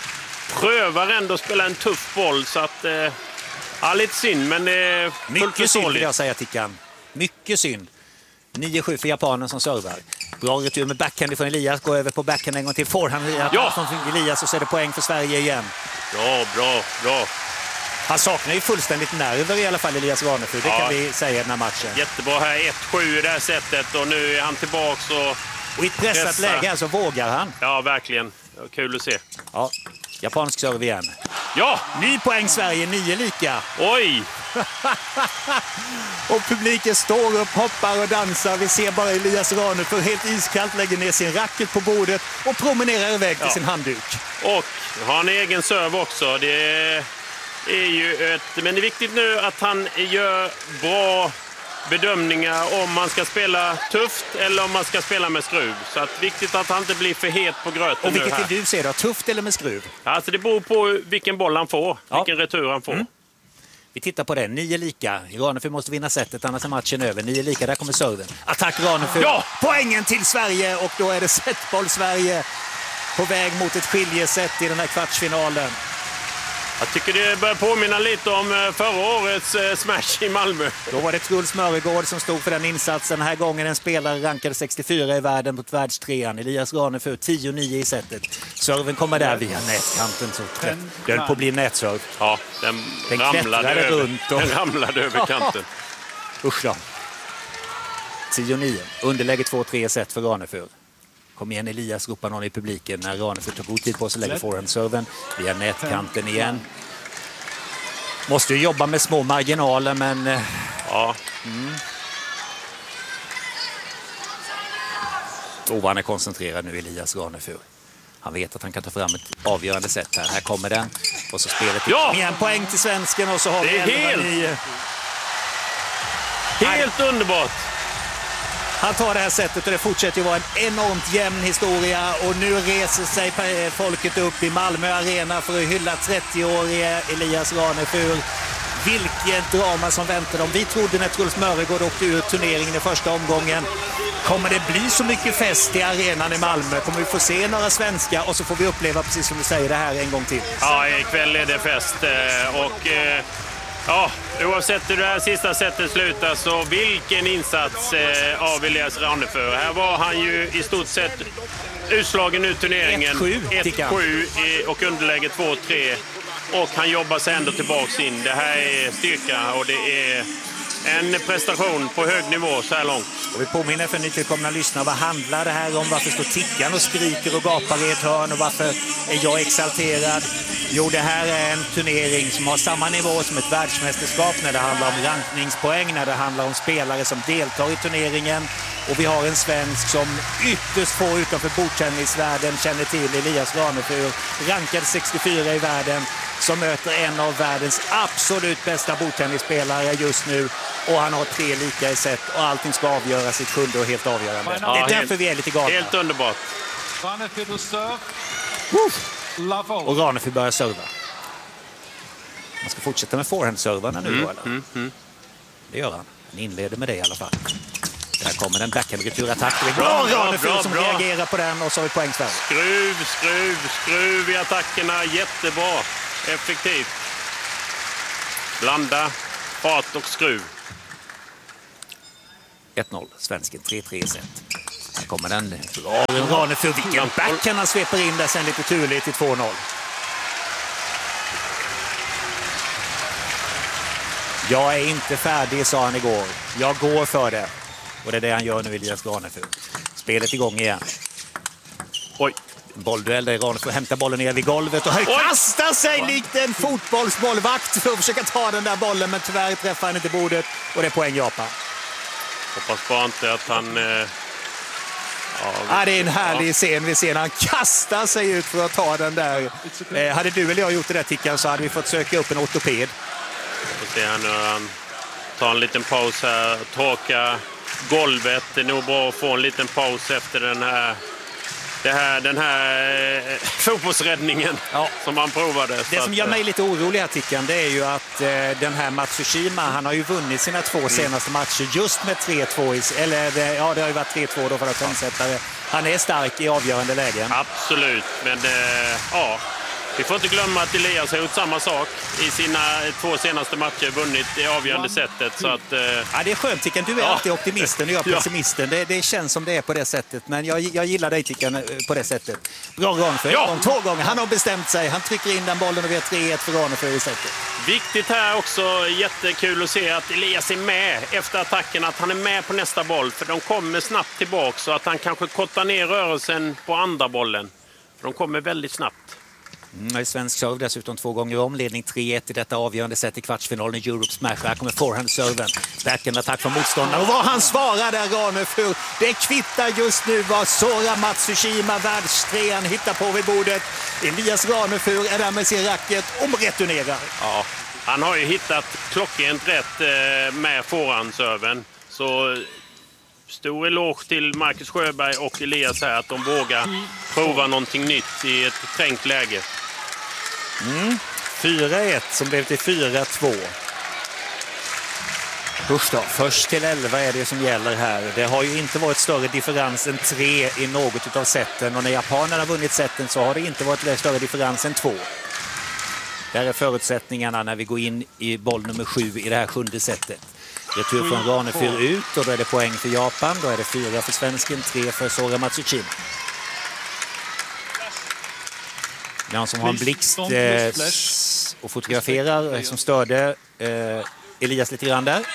prövar ändå att spela en tuff boll. Så att, eh, ja, lite synd, men eh, mycket synd vill jag säga, Tickan. Mycket synd. nio sju för japanen som servar. Bra retur med backhand från Elias. Går över på backhand en gång till. Forehand ja. från Elias och så är det poäng för Sverige igen. Bra, bra, bra. Han saknar ju fullständigt nerver i alla fall, Elias Ranefur. Det ja. kan vi säga i den här matchen. Jättebra här. ett sju i det här sättet och nu är han tillbaks och... Och i ett pressat pressa. läge här så vågar han. Ja, verkligen. Kul att se. Ja, japansk serve igen. Ja! Ny poäng Sverige, nio lika. Oj! Och publiken står upp, hoppar och dansar. Vi ser bara Elias Ranefur helt iskallt lägger ner sin racket på bordet och promenerar iväg till ja. sin handduk. Och har en egen serve också. Det är ju ett... Men det är viktigt nu att han gör bra bedömningar om man ska spela tufft eller om man ska spela med skruv. Så att viktigt att han inte blir för het på gröten. Och vilket vill du se då? Tufft eller med skruv? Alltså det beror på vilken boll han får. Ja. Vilken retur han får. Mm. Vi tittar på det. Nio lika. Ranefur måste vinna setet, annars är matchen över. Nio lika, där kommer serven. Attack Ranefur. Ja! Poängen till Sverige och då är det setboll Sverige på väg mot ett skiljeset i den här kvartsfinalen. Jag tycker det börjar påminna lite om förra årets smash i Malmö. Då var det Truls Mörregård som stod för den insatsen. Den här gången en spelare rankade sextiofyra i världen mot världstrean. Elias Ranefur tio nio i setet. Serven kommer där via nätkanten. Så det höll på att bli nätserv. Ja, den, den ramlade över, runt och... den ramlade över kanten. Usch då. tio nio. Underläge två tre set för Ranefur. Kom igen Elias, ropar någon i publiken när Ranefur tar god tid på sig och lägger forehandserven via nätkanten igen. Måste ju jobba med små marginaler, men... Ja. Mm. Oh, han är koncentrerad nu, Elias Ranefur. Han vet att han kan ta fram ett avgörande sätt här. Här kommer den. Och så spelet ja! med en poäng till svensken och så har det vi är helt, nio. helt underbart. Han tar det här sättet och det fortsätter ju vara en enormt jämn historia. Och nu reser sig folket upp i Malmö Arena för att hylla trettioårige Elias Ranefur. Vilket drama som väntar dem. Vi trodde när Truls Mörregård åkte ur turneringen i första omgången. Kommer det bli så mycket fest i arenan i Malmö? Kommer vi få se några svenskar? Och så får vi uppleva, precis som du säger, det här en gång till. Ja, ikväll är det fest. Och... Ja, oavsett hur det här sista sättet slutar så vilken insats eh, av Elias Ranefur. Här var han ju i stort sett utslagen ur turneringen. ett sju och underläge två tre. Och han jobbar sig ändå tillbaks in. Det här är styrka och det är en prestation på hög nivå så här långt. Och vi påminner för nytillkomna lyssnare, vad handlar det här om? Varför står Tickan och skriker och gapar i ett hörn? Och varför är jag exalterad? Jo, det här är en turnering som har samma nivå som ett världsmästerskap när det handlar om rankningspoäng, när det handlar om spelare som deltar i turneringen. Och vi har en svensk som ytterst få utanför bordtennisvärlden känner till, Elias Ranefur, rankad sextiofyra i världen, som möter en av världens absolut bästa bordtennisspelare just nu. Och han har tre lika i set och allting ska avgöra sitt sjunde och helt avgörande. Ja, det är därför helt, vi är lite galna. Helt underbart. Och Ranefur börjar serva. Man ska fortsätta med forehandservarna nu Mm, då, eller? mm, mm. Det gör han. Han inleder med det i alla fall. Där kommer en backhand-returattack. Det är Bra, bra, bra, Ranefur bra, som bra. reagerar på den och så har vi poäng Sverige. Skruv, skruv, skruv i attackerna. Jättebra. Effektivt. Blanda, fart och skruv. ett noll. Svensken tre tre i set. Här kommer den. Bra, Ranefur. Vilken backhand han sveper in där sen lite turligt till två noll. Jag är inte färdig, sa han igår. Jag går för det. Och det är det han gör nu, Elias Ranefur. Spelet igång igen. Oj. Bollduell där Ranefur hämtar bollen ner vid golvet och kastar sig likt en fotbollsbollvakt för att försöka ta den där bollen, men tyvärr träffar han inte bordet och det är poäng Japan. Hoppas bara inte att han... Eh, ja, ja, det är en härlig ja. scen vi ser när han kastar sig ut för att ta den där. Eh, hade du eller jag gjort det där, Tickan, så hade vi fått söka upp en ortoped. får se här nu. Han tar en liten paus här. Torka golvet. Det är nog bra att få en liten paus efter den här... Det här, den här eh, fotbollsräddningen ja. som han provade. Det som gör mig lite orolig här, Tickan, det är ju att eh, den här Matsushima, han har ju vunnit sina två mm. senaste matcher just med tre två. Eller det, ja, det har ju varit tre två då för att tonsättare. Han är stark i avgörande lägen. Absolut, men eh, ja... Vi får inte glömma att Elias har gjort samma sak i sina två senaste matcher, vunnit det avgörande sättet. Så att, eh... ja, det är skönt, Tickan. Du är ja. alltid optimisten och jag är pessimisten. Det, det känns som det är på det sättet. Men jag, jag gillar dig, Tickan, på det sättet. Bra Ranefur. Ja. Två gånger. Han har bestämt sig. Han trycker in den bollen och vi har tre ett för Ranefur i sättet. Viktigt här också, jättekul att se att Elias är med efter attacken. Att han är med på nästa boll. För de kommer snabbt tillbaka så att han kanske kortar ner rörelsen på andra bollen. För de kommer väldigt snabbt. Mm, svensk serve dessutom två gånger om. Ledning tre ett i detta avgörande set i kvartsfinalen i Europe Smash. Här kommer forehand-serven. Backhand attack från motståndaren. Och vad han svarar där, Ranefur. Det kvittar just nu vad Sora Matsushima, världstrean, hittar på vid bordet. Elias Ranefur är där med sin racket och returnerar. Ja, han har ju hittat klockrent rätt med forehand-serven. Så... Stor eloge till Marcus Sjöberg och Elias här att de vågar prova någonting nytt i ett trängt läge. Mm. fyra ett som blev till fyra två. Usch då, först till elva är det som gäller här. Det har ju inte varit större differens än tre i något av sätten. Och när japanerna har vunnit sätten så har det inte varit större differens än två. Där är förutsättningarna när vi går in i boll nummer sju i det här sjunde sättet. Retur från Ranefur ut och då är det poäng för Japan. Då är det fyra för svensken, tre för Sora Matsushima. Någon som har en blixt eh, och fotograferar som störde eh, Elias lite grann där.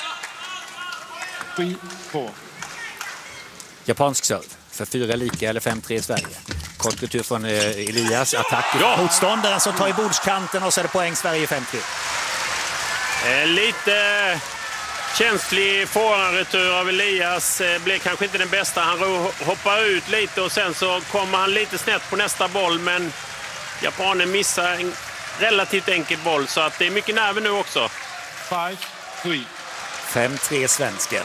Japansk serve för fyra lika eller fem tre i Sverige. Kort retur från eh, Elias. Attack ja. motståndaren som tar i bordskanten och så är det poäng Sverige fem tre. Eh, lite... Känslig forehandretur av Elias eh, blev kanske inte den bästa. Han hoppar ut lite och sen så kommer han lite snett på nästa boll. Men japanen missar en relativt enkel boll så att det är mycket nerver nu också. fem tre svensken.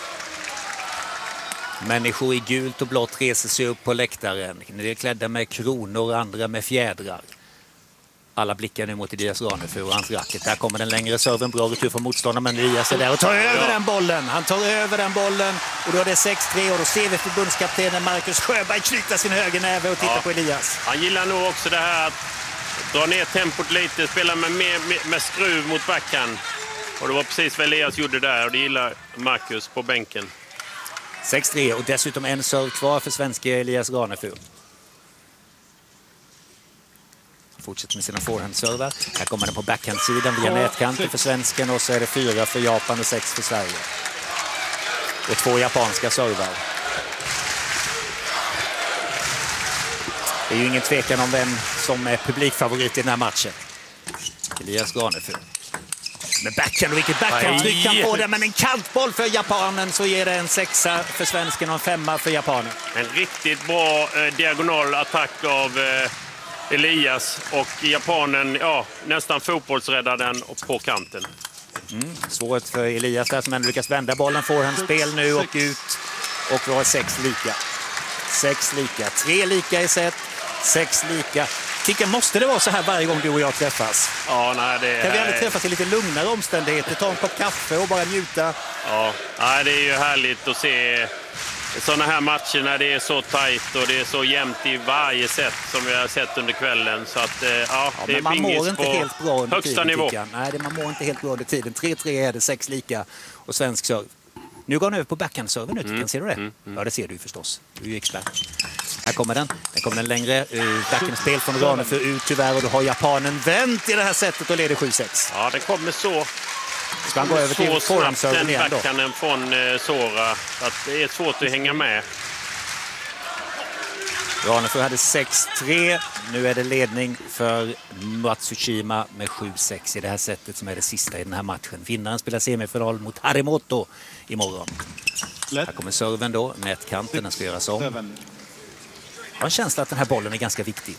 Människor i gult och blått reser sig upp på läktaren. De är klädda med kronor och andra med fjädrar. Alla blickar nu mot Elias Ranefur och hans racket. Där kommer den längre serven. Bra retur från motståndaren, men Elias är där och tar över den bollen. Han tar över den bollen och då är det sex tre och då ser vi förbundskaptenen Marcus Sjöberg knyta sin högernäve och titta ja. på Elias. Han gillar nog också det här att dra ner tempot lite, spela med, med, med skruv mot backhand. Och det var precis vad Elias gjorde där och det gillar Marcus på bänken. sex tre och dessutom en serve kvar för svenska Elias Ranefur. Fortsätter med sina forehandservar. Här kommer den på backhandsidan via nätkanten för svensken och så är det fyra för Japan och sex för Sverige. Och två japanska servar. Det är ju ingen tvekan om vem som är publikfavorit i den här matchen. Elias Ranefur. Med backhand och vilket backhandtryck han får det, men en kantboll för japanen så ger det en sexa för svensken och en femma för japanen. En riktigt bra eh, diagonal attack av... Eh... Elias och japanen, ja, nästan fotbollsräddar den och på kanten. Mm, svårt för Elias där som ändå lyckas vända bollen. Får han spel nu och ut. Och vi har sex lika. Sex lika. Tre lika i set. Sex lika. Ticka, måste det vara så här varje gång du och jag träffas? Ja, nej, det Kan vi aldrig träffas i lite lugnare omständigheter? Ta en kopp kaffe och bara njuta? Ja, nej, det är ju härligt att se sådana här matcher när det är så tajt och det är så jämnt i varje set som vi har sett under kvällen. Så att, ja, Ja, det är men man mår inte på helt bra under högsta tiden, nivå. Tickan. Nej, det, man mår inte helt bra under tiden. tre tre är det, sex lika och svensk serve. Nu går han över på backhand-serven nu, Tickan. Mm. Ser du det? Mm, mm. Ja, det ser du förstås. Du är ju expert. Här kommer den. Den kommer den längre. Backhand-spel från Ranefur ut tyvärr och då har japanen vänt i det här sättet och leder sju sex. Ja, det kommer så. Ska han gå över till forehand-serven igen då? Backhanden från eh, Sora. Att det är svårt att hänga med. Ranefur hade sex tre. Nu är det ledning för Matsushima med sju sex i det här sättet som är det sista i den här matchen. Vinnaren spelar semifinal mot Harimoto imorgon. Här kommer serven då. Nätkanten, den ska göras om. Jag har en känsla att den här bollen är ganska viktig.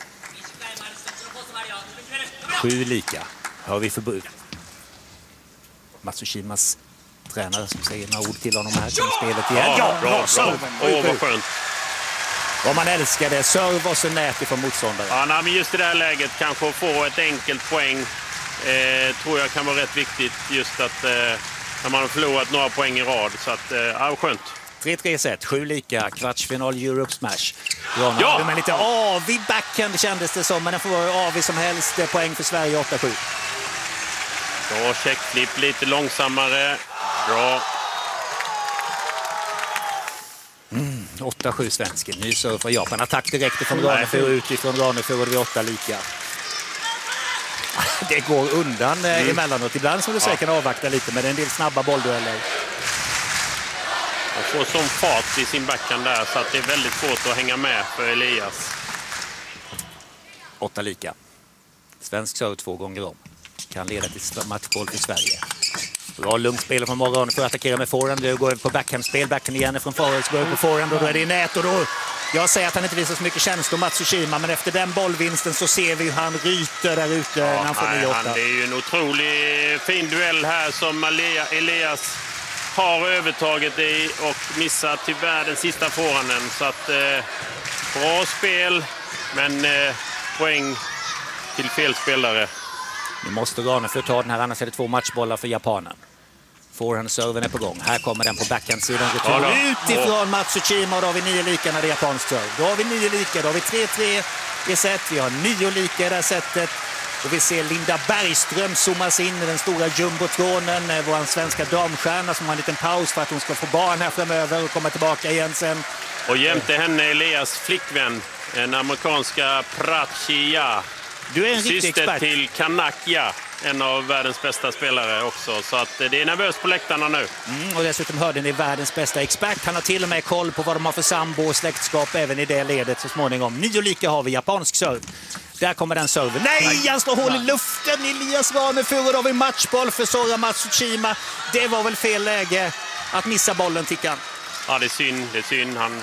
Sju lika. Har vi förbud. Matsushimas tränare som säger några ord till honom här. Kommer spelet igen. Ja, ja bra, bra. Åh, vad skönt. Om man älskar det, serv och så nät ifrån motståndare. Ja, nej, men just i det här läget kanske att få ett enkelt poäng eh, tror jag kan vara rätt viktigt. Just att eh, när man har förlorat några poäng i rad. Så att, eh, ja, skönt. tre tre set, sju lika, kvartsfinal Europe Smash. Ronald, ja! Men lite avig backhand kändes det som, men den får vara avig som helst. Poäng för Sverige, åtta sju. Bra checkflip, lite långsammare. Bra. Mm, åtta sju svensken. Ny serve för Japan. Attack direkt ifrån Ranefur utifrån Ranefur och det blir åtta lika. Det går undan mm. emellanåt. Ibland som du säger kan avvakta lite, men det är en del snabba bolldueller. Han får sån fart i sin backhand där så att det är väldigt svårt att hänga med för Elias. Åtta lika. Svensk serve två gånger om. Kan leda till matchboll för Sverige. Bra lugnt spel från morgon för att attackera med forehand. Nu går över på backhandspel. Backhand igen från Forelsburg på forehand och då är det i nät. Och då, jag säger att han inte visar så mycket känslor, Matsushima, men efter den bollvinsten så ser vi hur han ryter där ute ja, när han får nio åtta. Det är ju en otroligt fin duell här som Elias har övertaget i och missar tyvärr den sista forehanden. Så att eh, bra spel, men eh, poäng till fel spelare. Nu måste Ranefur ta den här, annars är det två matchbollar för japanen. Forehand-serven är på gång. Här kommer den på backhand-sidan. Ja, utifrån Matsushima och då har vi nio lika när det är japansk serve. Då har vi nio lika, då har vi tre tre i set. Vi har nio lika i det här sättet. Och vi ser Linda Bergström zoomas in i den stora jumbotronen. Vår svenska damstjärna som har en liten paus för att hon ska få barn här framöver och komma tillbaka igen sen. Och jämte henne Elias flickvän, den amerikanska Prachia. Du är en riktig syster expert. Till Kanakya, en av världens bästa spelare också. Så att det är nervöst på läktarna nu. Mm, och dessutom hörde ni världens bästa expert. Han har till och med koll på vad de har för sambo och släktskap även i det ledet så småningom. Nio lika har vi, japansk serve. Där kommer den serven. Nej, han slår hål i luften. Elias Ranefur och då har vi matchboll för Sora Matsushima. Det var väl fel läge att missa bollen, Tickan. Ja, det är synd. Det är synd. Han...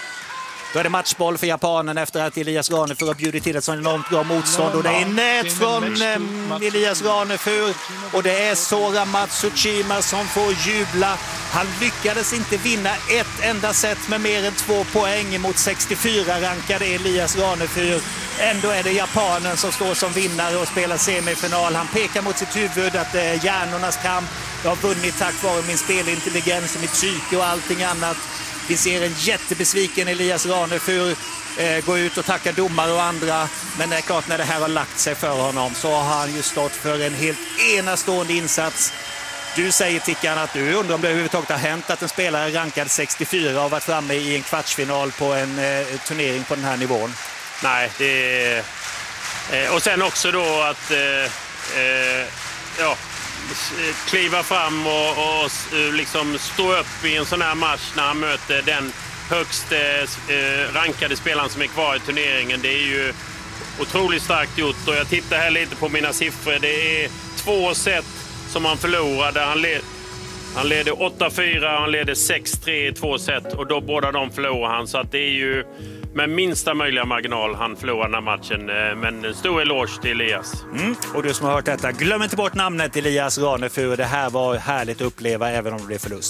Då är det matchboll för japanen efter att Elias Ranefur har bjudit till ett sådant enormt bra motstånd. Och det är nät från eh, Elias Ranefur. Och det är Sora Matsushima som får jubla. Han lyckades inte vinna ett enda set med mer än två poäng mot sextiofyra rankade Elias Ranefur. Ändå är det japanen som står som vinnare och spelar semifinal. Han pekar mot sitt huvud att det är hjärnornas kamp. Jag har vunnit tack vare min spelintelligens och mitt psyke och allting annat. Vi ser en jättebesviken Elias Ranefur eh, gå ut och tacka domare och andra. Men det är klart, när det här har lagt sig för honom så har han ju stått för en helt enastående insats. Du säger, Tickan, att du undrar om det överhuvudtaget har hänt att en spelare rankad sextiofyra har varit framme i en kvartsfinal på en eh, turnering på den här nivån. Nej, det är... Eh, och sen också då att... Eh, eh, ja... kliva fram och, och liksom stå upp i en sån här match när han möter den högst eh, rankade spelaren som är kvar i turneringen. Det är ju otroligt starkt gjort och jag tittar här lite på mina siffror. Det är två set som han förlorade. Han, led, han leder åtta fyra, han leder sex tre i två set och då båda de förlorar han. Så att det är ju med minsta möjliga marginal han förlorar den här matchen. Men en stor eloge till Elias. Mm. Och du som har hört detta, glöm inte bort namnet Elias Ranefur. Det här var härligt att uppleva även om det blev förlust.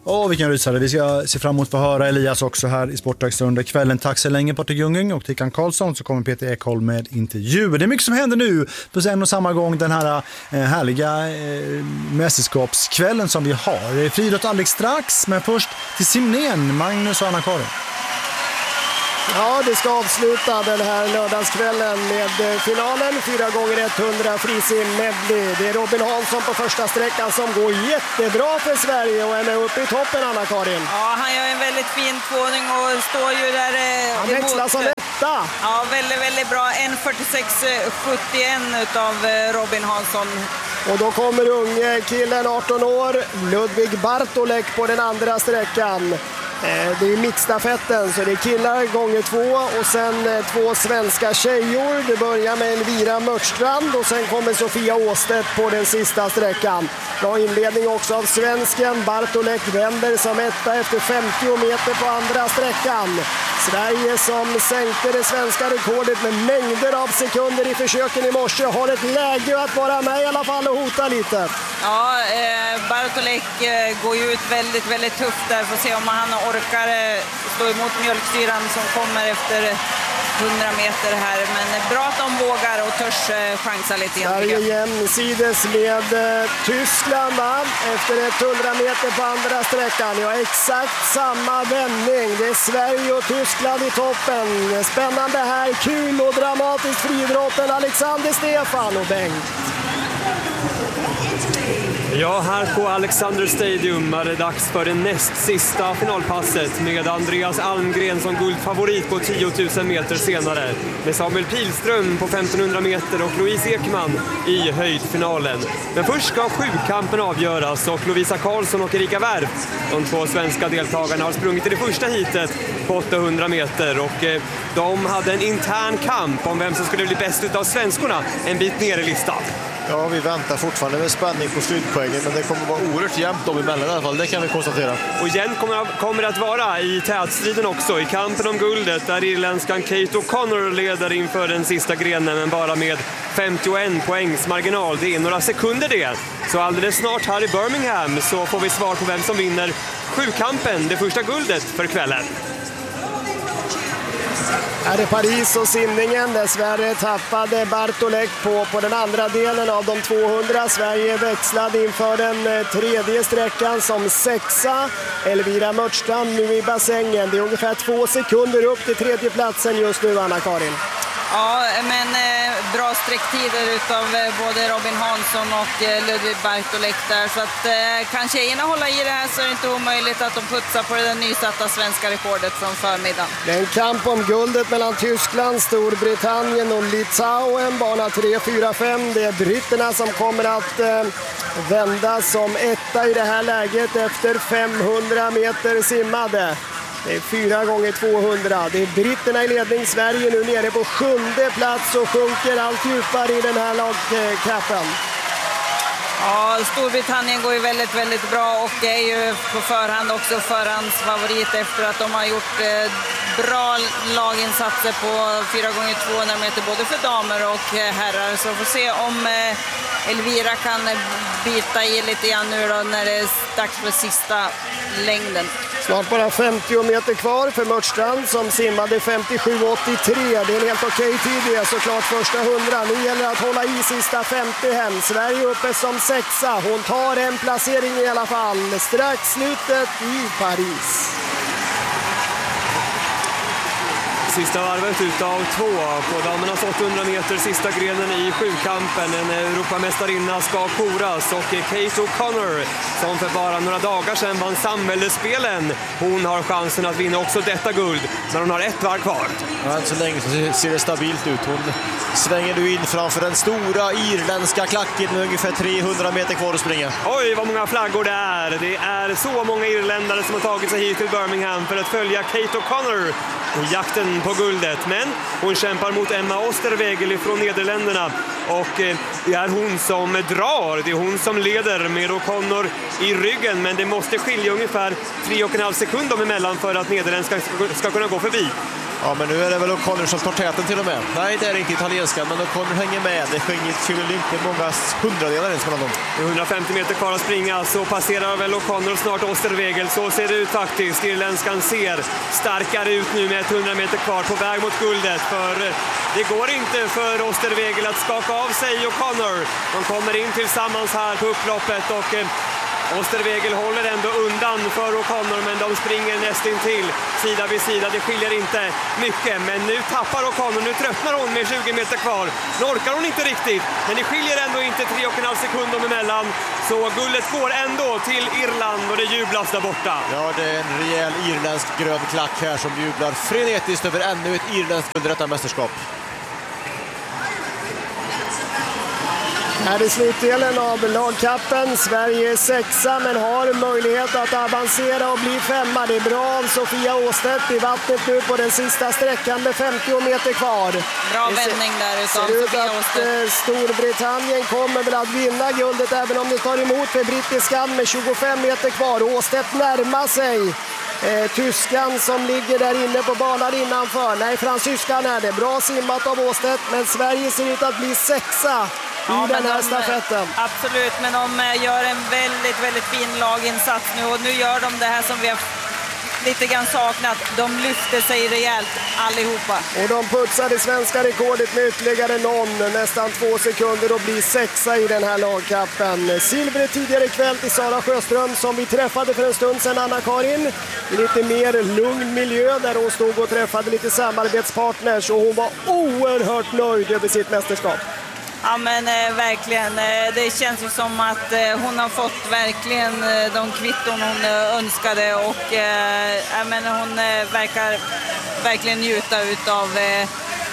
Åh, vilken rysare. Vi ska se fram emot att få höra Elias också här i Sportextra under kvällen. Tack så länge Patrik Ljunggren och Tickan Karlsson, så kommer Peter Ekholm med intervjuer. Det är mycket som händer nu på en och samma gång den här eh, härliga eh, mästerskapskvällen som vi har. Friidrott alldeles strax, men först till simningen, Magnus och Anna-Karin. Ja, det ska avsluta den här lördagskvällen med finalen. fyra gånger hundra frisim medley. Det är Robin Hansson på första sträckan som går jättebra för Sverige och är med uppe i toppen, Anna-Karin. Ja, han gör en väldigt fin tvåning och står ju där... Eh, han växlar som etta. Ja, väldigt, väldigt bra. en fyrtiosex sjuttioen utav Robin Hansson. Och då kommer unge killen, arton år, Ludvig Bartolek på den andra sträckan. Det är mixstafetten, så det är killar gånger två och sen två svenska tjejor. Det börjar med Elvira Mörtstrand och sen kommer Sofia Åstedt på den sista sträckan. Bra inledning också av svensken. Bartolek vänder som etta efter femtio meter på andra sträckan. Sverige som sänkte det svenska rekordet med mängder av sekunder i försöken i morse har ett läge att vara med i alla fall och hota lite. Ja, eh, Bartolek eh, går ju ut väldigt, väldigt tufft där. Får se om han orkar eh, stå emot mjölksyran som kommer efter hundra meter här. Men bra att de vågar och törs eh, chansa lite grann. Sverige jämsides med eh, Tyskland va? Efter hundra meter på andra sträckan. Ja, exakt samma vändning. Det är Sverige och Tyskland i toppen. Spännande här, kul och dramatiskt friidrotten. Alexander Stefan och Bengt. Ja, här på Alexander Stadium är det dags för det näst sista finalpasset med Andreas Almgren som guldfavorit på tio tusen meter senare. Med Samuel Pilström på femtonhundra meter och Louise Ekman i höjdfinalen. Men först ska sjukampen avgöras och Lovisa Karlsson och Erika Wärf, de två svenska deltagarna, har sprungit i det första heatet på åttahundra meter och eh, de hade en intern kamp om vem som skulle bli bäst utav svenskorna en bit ner i listan. Ja, vi väntar fortfarande med spänning på slutpoängen, men det kommer vara oerhört jämnt dem emellan i alla fall, det kan vi konstatera. Och igen kommer, kommer att vara i tätstriden också, i kampen om guldet, där irländskan Kate O'Connor leder inför den sista grenen, men bara med femtioen poängs marginal. Det är några sekunder det. Så alldeles snart här i Birmingham så får vi svar på vem som vinner sjukampen, det första guldet för kvällen. Är det Paris och simningen. Dessvärre tappade Bartolek på, på den andra delen av de tvåhundra. Sverige växlade inför den tredje sträckan som sexa. Elvira Mörtstrand nu i bassängen. Det är ungefär två sekunder upp till tredje platsen just nu, Anna-Karin. Ja, men eh, bra sträcktider utav eh, både Robin Hansson och eh, Ludvig Bartolek där. Så att eh, kan tjejerna hålla i det här så är det inte omöjligt att de putsar på det nysatta svenska rekordet från förmiddagen. Det är en kamp om guldet mellan Tyskland, Storbritannien och Litauen. Bana tre, fyra, fem. Det är britterna som kommer att eh, vända som etta i det här läget efter femhundra meter simmade. Det är fyra gånger tvåhundra. Det är britterna i ledning. Sverige nu nere på sjunde plats och sjunker allt djupare i den här lagkappen. Ja, Storbritannien går ju väldigt, väldigt bra och är ju på förhand också förhandsfavorit efter att de har gjort eh, bra laginsatser på fyra gånger tvåhundra meter både för damer och eh, herrar. Så får se om eh, Elvira kan bita i lite grann nu då när det är dags för sista längden. Snart bara femtio meter kvar för Mörtstrand som simmade femtiosju åttiotre. Det är en helt okej tid det, såklart första hundra. Nu gäller det att hålla i sista femtio hem. Sverige uppe som sexa. Hon tar en placering i alla fall. Strax slutet i Paris. Sista varvet utav två på damernas åttahundra meter, sista grenen i sjukampen. En Europamästarinna ska koras och Kate O'Connor som för bara några dagar sedan vann samväldesspelen. Hon har chansen att vinna också detta guld när hon har ett varv kvar. Ja, så länge så ser det stabilt ut. Hon svänger du in framför den stora irländska klacken med ungefär trehundra meter kvar att springa. Oj, vad många flaggor det är. Det är så många irländare som har tagit sig hit till Birmingham för att följa Kate O'Connor i jakten på guldet. Men hon kämpar mot Emma Osterwegel från Nederländerna och eh, det är hon som drar. Det är hon som leder med O'Connor i ryggen, men det måste skilja ungefär tre och en halv sekund dem emellan för att Nederländerna ska, ska kunna gå förbi. Ja, men nu är det väl O'Connor som tar täten till och med. Nej, det är inte italienska, men O'Connor hänger med. Det skiljer inte många hundradelar ens mellan dem. Det är hundrafemtio meter kvar att springa, så passerar väl O'Connor snart Osterwegel. Så ser det ut faktiskt. Irländskan ser starkare ut nu med hundra meter kvar på väg mot guldet. För det går inte för Osterwegel att skaka av sig O'Connor. De kommer in tillsammans här på upploppet och Osterwegel håller ändå undan för O'Connor, men de springer nästintill sida vid sida. Det skiljer inte mycket, men nu tappar O'Connor. Nu tröttnar hon med tjugo meter kvar. Nu orkar hon inte riktigt, men det skiljer ändå inte tre och en halv sekund om emellan. Så guldet går ändå till Irland och det jublas där borta. Ja, det är en rejäl irländsk grön klack här som jublar frenetiskt över ännu ett irländskt guld i detta mästerskap. Här är slutdelen av lagkappen. Sverige är sexa men har möjlighet att avancera och bli femma. Det är bra av Sofia Åstedt i vattnet nu på den sista sträckan med femtio meter kvar. Bra vändning där utav Sofia Åstedt. Storbritannien kommer väl att vinna guldet även om det tar emot för brittiskan med tjugofem meter kvar. Åstedt närmar sig eh, tyskan som ligger där inne på banan innanför. Nej, fransyskan är det. Bra simmat av Åstedt, men Sverige ser ut att bli sexa ja, i den här de, stafetten. Absolut, men de gör en väldigt, väldigt fin laginsats nu och nu gör de det här som vi har lite grann saknat. De lyfter sig rejält allihopa. Och de putsar det svenska rekordet med ytterligare någon, nästan två sekunder och blir sexa i den här lagkappen. Silvret tidigare kväll till Sara Sjöström som vi träffade för en stund sedan, Anna-Karin. I lite mer lugn miljö där hon stod och träffade lite samarbetspartners och hon var oerhört nöjd över sitt mästerskap. Ja men eh, verkligen, eh, det känns ju som att eh, hon har fått verkligen eh, de kvitton hon eh, önskade och eh, ja, men hon eh, verkar verkligen njuta utav eh,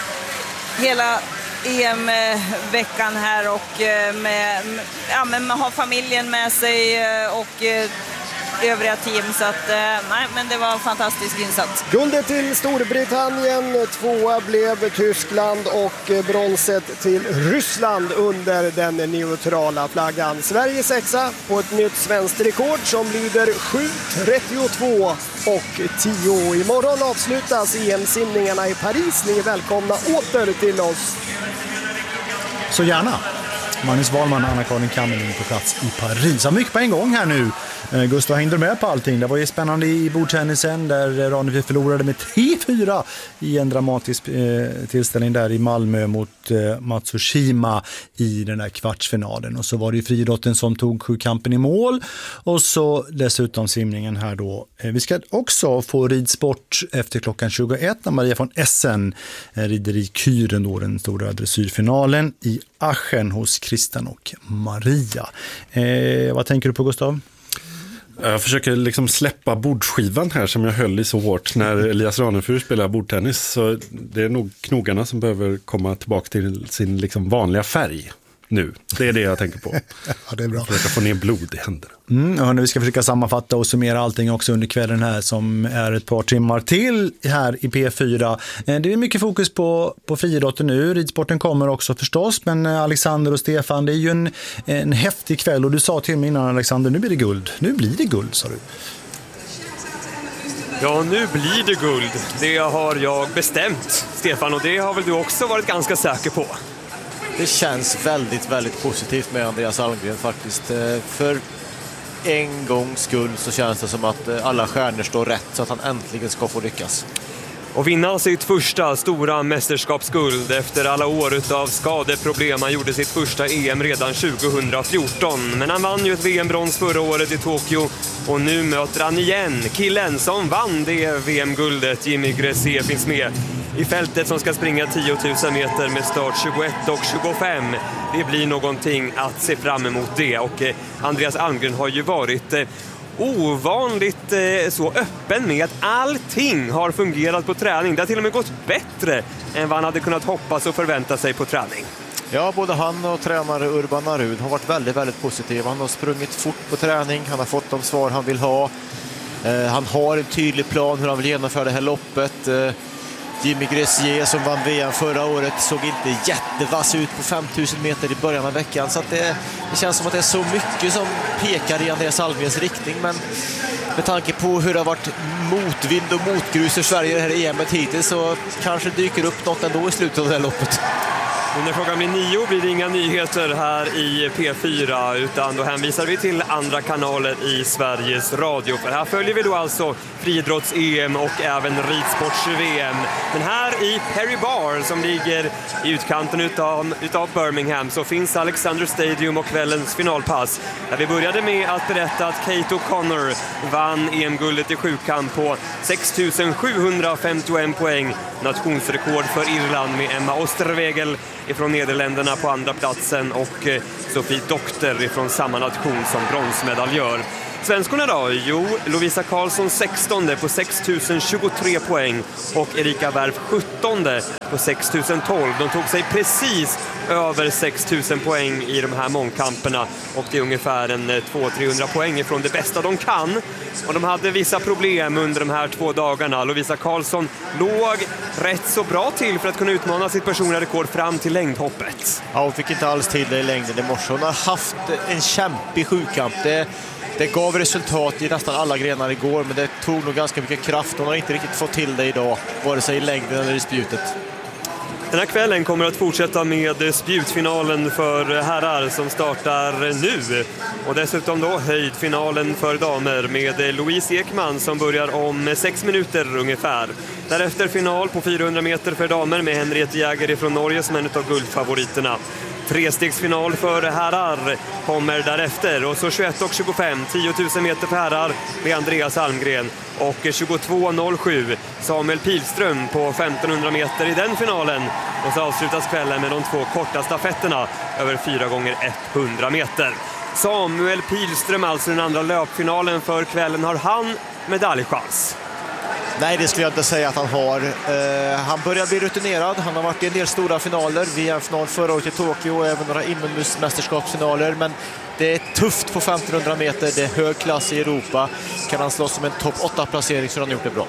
hela E M-veckan här och eh, med, ja, men ha familjen med sig eh, och eh, övriga team, så att nej, men det var en fantastisk insats. Guldet till Storbritannien, tvåa blev Tyskland och bronset till Ryssland under den neutrala flaggan. Sverige sexa på ett nytt svenskt rekord som lyder sju trettiotvå och tio. Imorgon avslutas E M-simningarna i Paris. Ni är välkomna åter till oss. Så gärna. Magnus Wahlman och Anna-Karin Kammerlund på plats i Paris. Så mycket på en gång här nu. Gustav, hängde med på allting. Det var ju spännande i bordtennisen där Ronneby förlorade med tre fyra i en dramatisk eh, tillställning där i Malmö mot eh, Matsushima i den här kvartsfinalen. Och så var det ju friidrotten som tog sjukampen i mål. Och så dessutom simningen här då. Eh, vi ska också få ridsport efter klockan tjugoett när Maria von Essen eh, rider i Kyren då, den stora dressyrfinalen i Aachen hos Christian och Maria. Eh, vad tänker du på, Gustav? Jag försöker liksom släppa bordskivan här som jag höll i så hårt när Elias Ranefur spelar bordtennis. Så det är nog knogarna som behöver komma tillbaka till sin liksom vanliga färg nu. Det är det jag tänker på. Ja, det är bra. Försöka få ner blod i händerna. Mm, hörni, vi ska försöka sammanfatta och summera allting också under kvällen här som är ett par timmar till här i P fyra. Det är mycket fokus på, på friidrotten nu. Ridsporten kommer också förstås, men Alexander och Stefan, det är ju en, en häftig kväll och du sa till mig innan, Alexander, nu blir det guld. Nu blir det guld, sa du. Ja, nu blir det guld. Det har jag bestämt, Stefan, och det har väl du också varit ganska säker på. Det känns väldigt, väldigt positivt med Andreas Almgren faktiskt. För en gångs skull så känns det som att alla stjärnor står rätt så att han äntligen ska få lyckas. Och vinna sitt första stora mästerskapsguld efter alla år av skadeproblem. Han gjorde sitt första E M redan tjugohundrafjorton. Men han vann ju ett V M-brons förra året i Tokyo. Och nu möter han igen killen som vann det V M-guldet. Jimmy Gressé finns med i fältet som ska springa tio tusen meter med start tjugoett och tjugofem. Det blir någonting att se fram emot det. Och Andreas Almgren har ju varit ovanligt eh, så öppen med att allting har fungerat på träning. Det har till och med gått bättre än vad han hade kunnat hoppas och förvänta sig på träning. Ja, både han och tränare Urban Arud har varit väldigt, väldigt positiva. Han har sprungit fort på träning, han har fått de svar han vill ha. Eh, han har en tydlig plan hur han vill genomföra det här loppet. Eh, Jimmy Gressier som vann V M förra året såg inte jättevass ut på femtusen meter i början av veckan. Så att det, det känns som att det är så mycket som pekar i Andreas Almgrens riktning. Men med tanke på hur det har varit motvind och motgrus i Sverige det här E M-et hittills så kanske dyker upp något ändå i slutet av det här loppet. Och när klockan blir nio blir det inga nyheter här i P fyra utan då hänvisar vi till andra kanaler i Sveriges Radio. För här följer vi då alltså friidrotts-E M och även ridsports-V M. Men här i Perry Barr som ligger i utkanten utav, utav Birmingham så finns Alexander Stadium och kvällens finalpass. Där vi började med att berätta att Kate O'Connor vann E M-guldet i sjukamp på sex tusen sjuhundrafemtioen poäng. Nationsrekord för Irland med Emma Osterwegel ifrån Nederländerna på andra platsen och Sofie Dokter ifrån samma nation som bronsmedaljör. Svenskorna då? Jo, Lovisa Karlsson sextonde på sex tusen tjugotre poäng och Erika Wärf sjuttonde på sex tusen tolv. De tog sig precis över sex tusen poäng i de här mångkamperna och det är ungefär en två till trehundra poäng från det bästa de kan. Och de hade vissa problem under de här två dagarna. Lovisa Karlsson låg rätt så bra till för att kunna utmana sitt personliga rekord fram till längdhoppet. Ja, hon fick inte alls till i längden i morse. Hon har haft en kämpig sjukamp. Det Det gav resultat i nästan alla grenar igår, men det tog nog ganska mycket kraft. Hon har inte riktigt fått till det idag, vare sig i längden eller i spjutet. Den här kvällen kommer att fortsätta med spjutfinalen för herrar som startar nu. Och dessutom då höjdfinalen för damer med Louise Ekman som börjar om sex minuter ungefär. Därefter final på fyrahundra meter för damer med Henriette Jäger från Norge som en av guldfavoriterna. Trestegsfinal för herrar kommer därefter och så tjugoett och tjugofem, tio tusen meter för herrar med Andreas Almgren och tjugotvå noll sju Samuel Pilström på femtonhundra meter i den finalen. Och så avslutas kvällen med de två korta stafetterna över fyra gånger hundra meter. Samuel Pilström alltså den andra löpfinalen för kvällen. Har han medaljchans? Nej, det skulle jag inte säga att han har. Uh, han börjar bli rutinerad. Han har varit i en del stora finaler. V M-final förra året i Tokyo och även några inomhusmästerskapsfinaler. Men det är tufft på femtonhundra meter. Det är hög klass i Europa. Kan han slåss som en topp åtta placering så har han gjort det bra.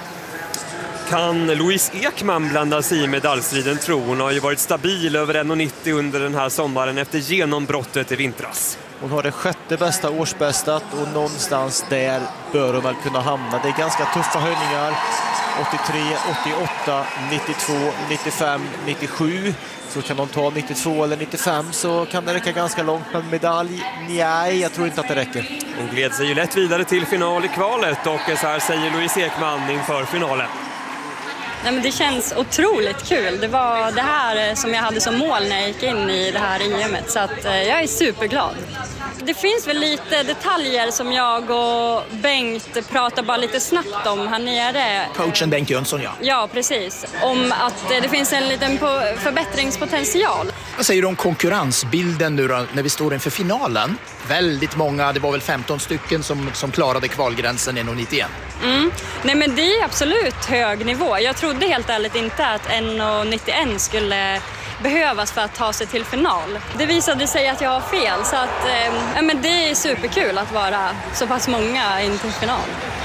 Kan Louise Ekman blanda sig i medaljstriden, tror hon? Har ju varit stabil över en nittio under den här sommaren efter genombrottet i vintras. Hon har det sjätte bästa årsbästat och någonstans där bör hon väl kunna hamna. Det är ganska tuffa höjningar. åttiotre, åttioåtta, nittiotvå, nittiofem, nittiosju. Så kan de ta nittiotvå eller nittiofem så kan det räcka ganska långt. Men medalj, nej, jag tror inte att det räcker. Hon gled sig ju lätt vidare till final i kvalet och så här säger Louise Ekman inför finalen. Nej, men det känns otroligt kul. Det var det här som jag hade som mål när jag gick in i det här E M-et. Så att, eh, jag är superglad. Det finns väl lite detaljer som jag och Bengt pratar bara lite snabbt om här nere. Coachen Bengt Jönsson, ja. Ja, precis. Om att eh, det finns en liten förbättringspotential. Vad säger du om konkurrensbilden nu då, när vi står inför finalen? Väldigt många, det var väl femton stycken som, som klarade kvalgränsen en nittioen. Mm. Nej, men det är absolut hög nivå. Jag trodde helt ärligt inte att en nittioen skulle behövas för att ta sig till final. Det visade sig att jag har fel, så att, eh, men det är superkul att vara så pass många in till final.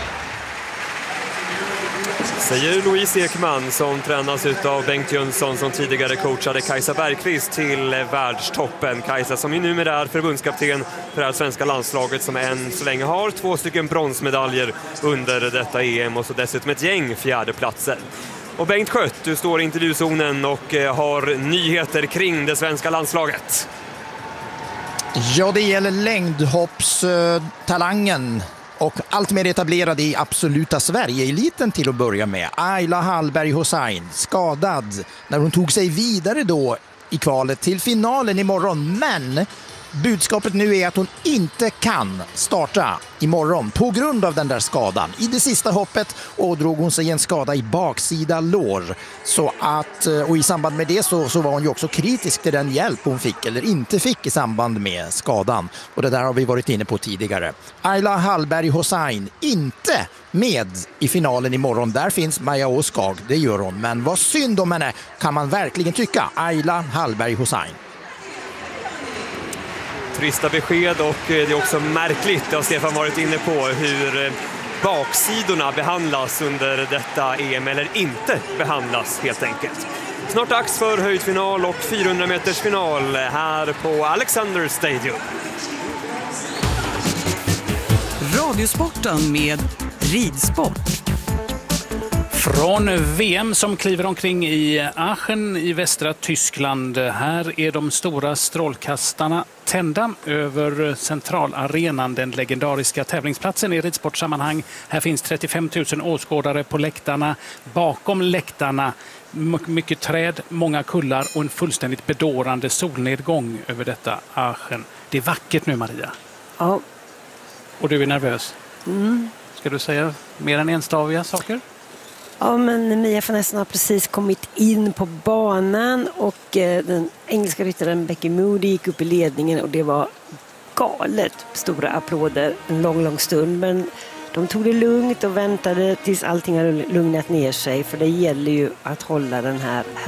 Säger Louise Ekman som tränas av Bengt Jönsson som tidigare coachade Kajsa Bergqvist till världstoppen. Kajsa som ju numera är förbundskapten för det här svenska landslaget som än så länge har två stycken bronsmedaljer under detta E M och så dessutom ett gäng fjärdeplatser. Och Bengt Skött, du står i intervjuzonen och har nyheter kring det svenska landslaget. Ja, det gäller längdhoppstalangen och allt mer etablerad i absoluta Sverige-eliten till att börja med. Ayla Hallberg Hossein skadad när hon tog sig vidare då i kvalet till finalen imorgon. Men budskapet nu är att hon inte kan starta imorgon på grund av den där skadan. I det sista hoppet ådrog hon sig en skada i baksida lår. Så att, och i samband med det så, så var hon ju också kritisk till den hjälp hon fick eller inte fick i samband med skadan. Och det där har vi varit inne på tidigare. Ayla Hallberg Hossein inte med i finalen imorgon. Där finns Maja Åskag, det gör hon. Men vad synd om henne kan man verkligen tycka. Ayla Hallberg Hossein. Trista besked och det är också märkligt, det har Stefan varit inne på, hur baksidorna behandlas under detta E M eller inte behandlas helt enkelt. Snart dags för höjdfinal och fyrahundra meters final här på Alexander Stadium. Radiosporten med ridsport. Från V M som kliver omkring i Aachen i västra Tyskland. Här är de stora strålkastarna tända över centralarenan, den legendariska tävlingsplatsen i ridsportsammanhang. Här finns trettiofem tusen åskådare på läktarna. Bakom läktarna mycket träd, många kullar och en fullständigt bedårande solnedgång över detta Aachen. Det är vackert nu, Maria. Ja. Och du är nervös. Mm. Ska du säga mer än enstaviga saker? Ja, men Mia van Essen har precis kommit in på banan och eh, den engelska ryttaren Becky Moody gick upp i ledningen och det var galet stora applåder en lång, lång stund. Men de tog det lugnt och väntade tills allting hade lugnat ner sig, för det gäller ju att hålla den här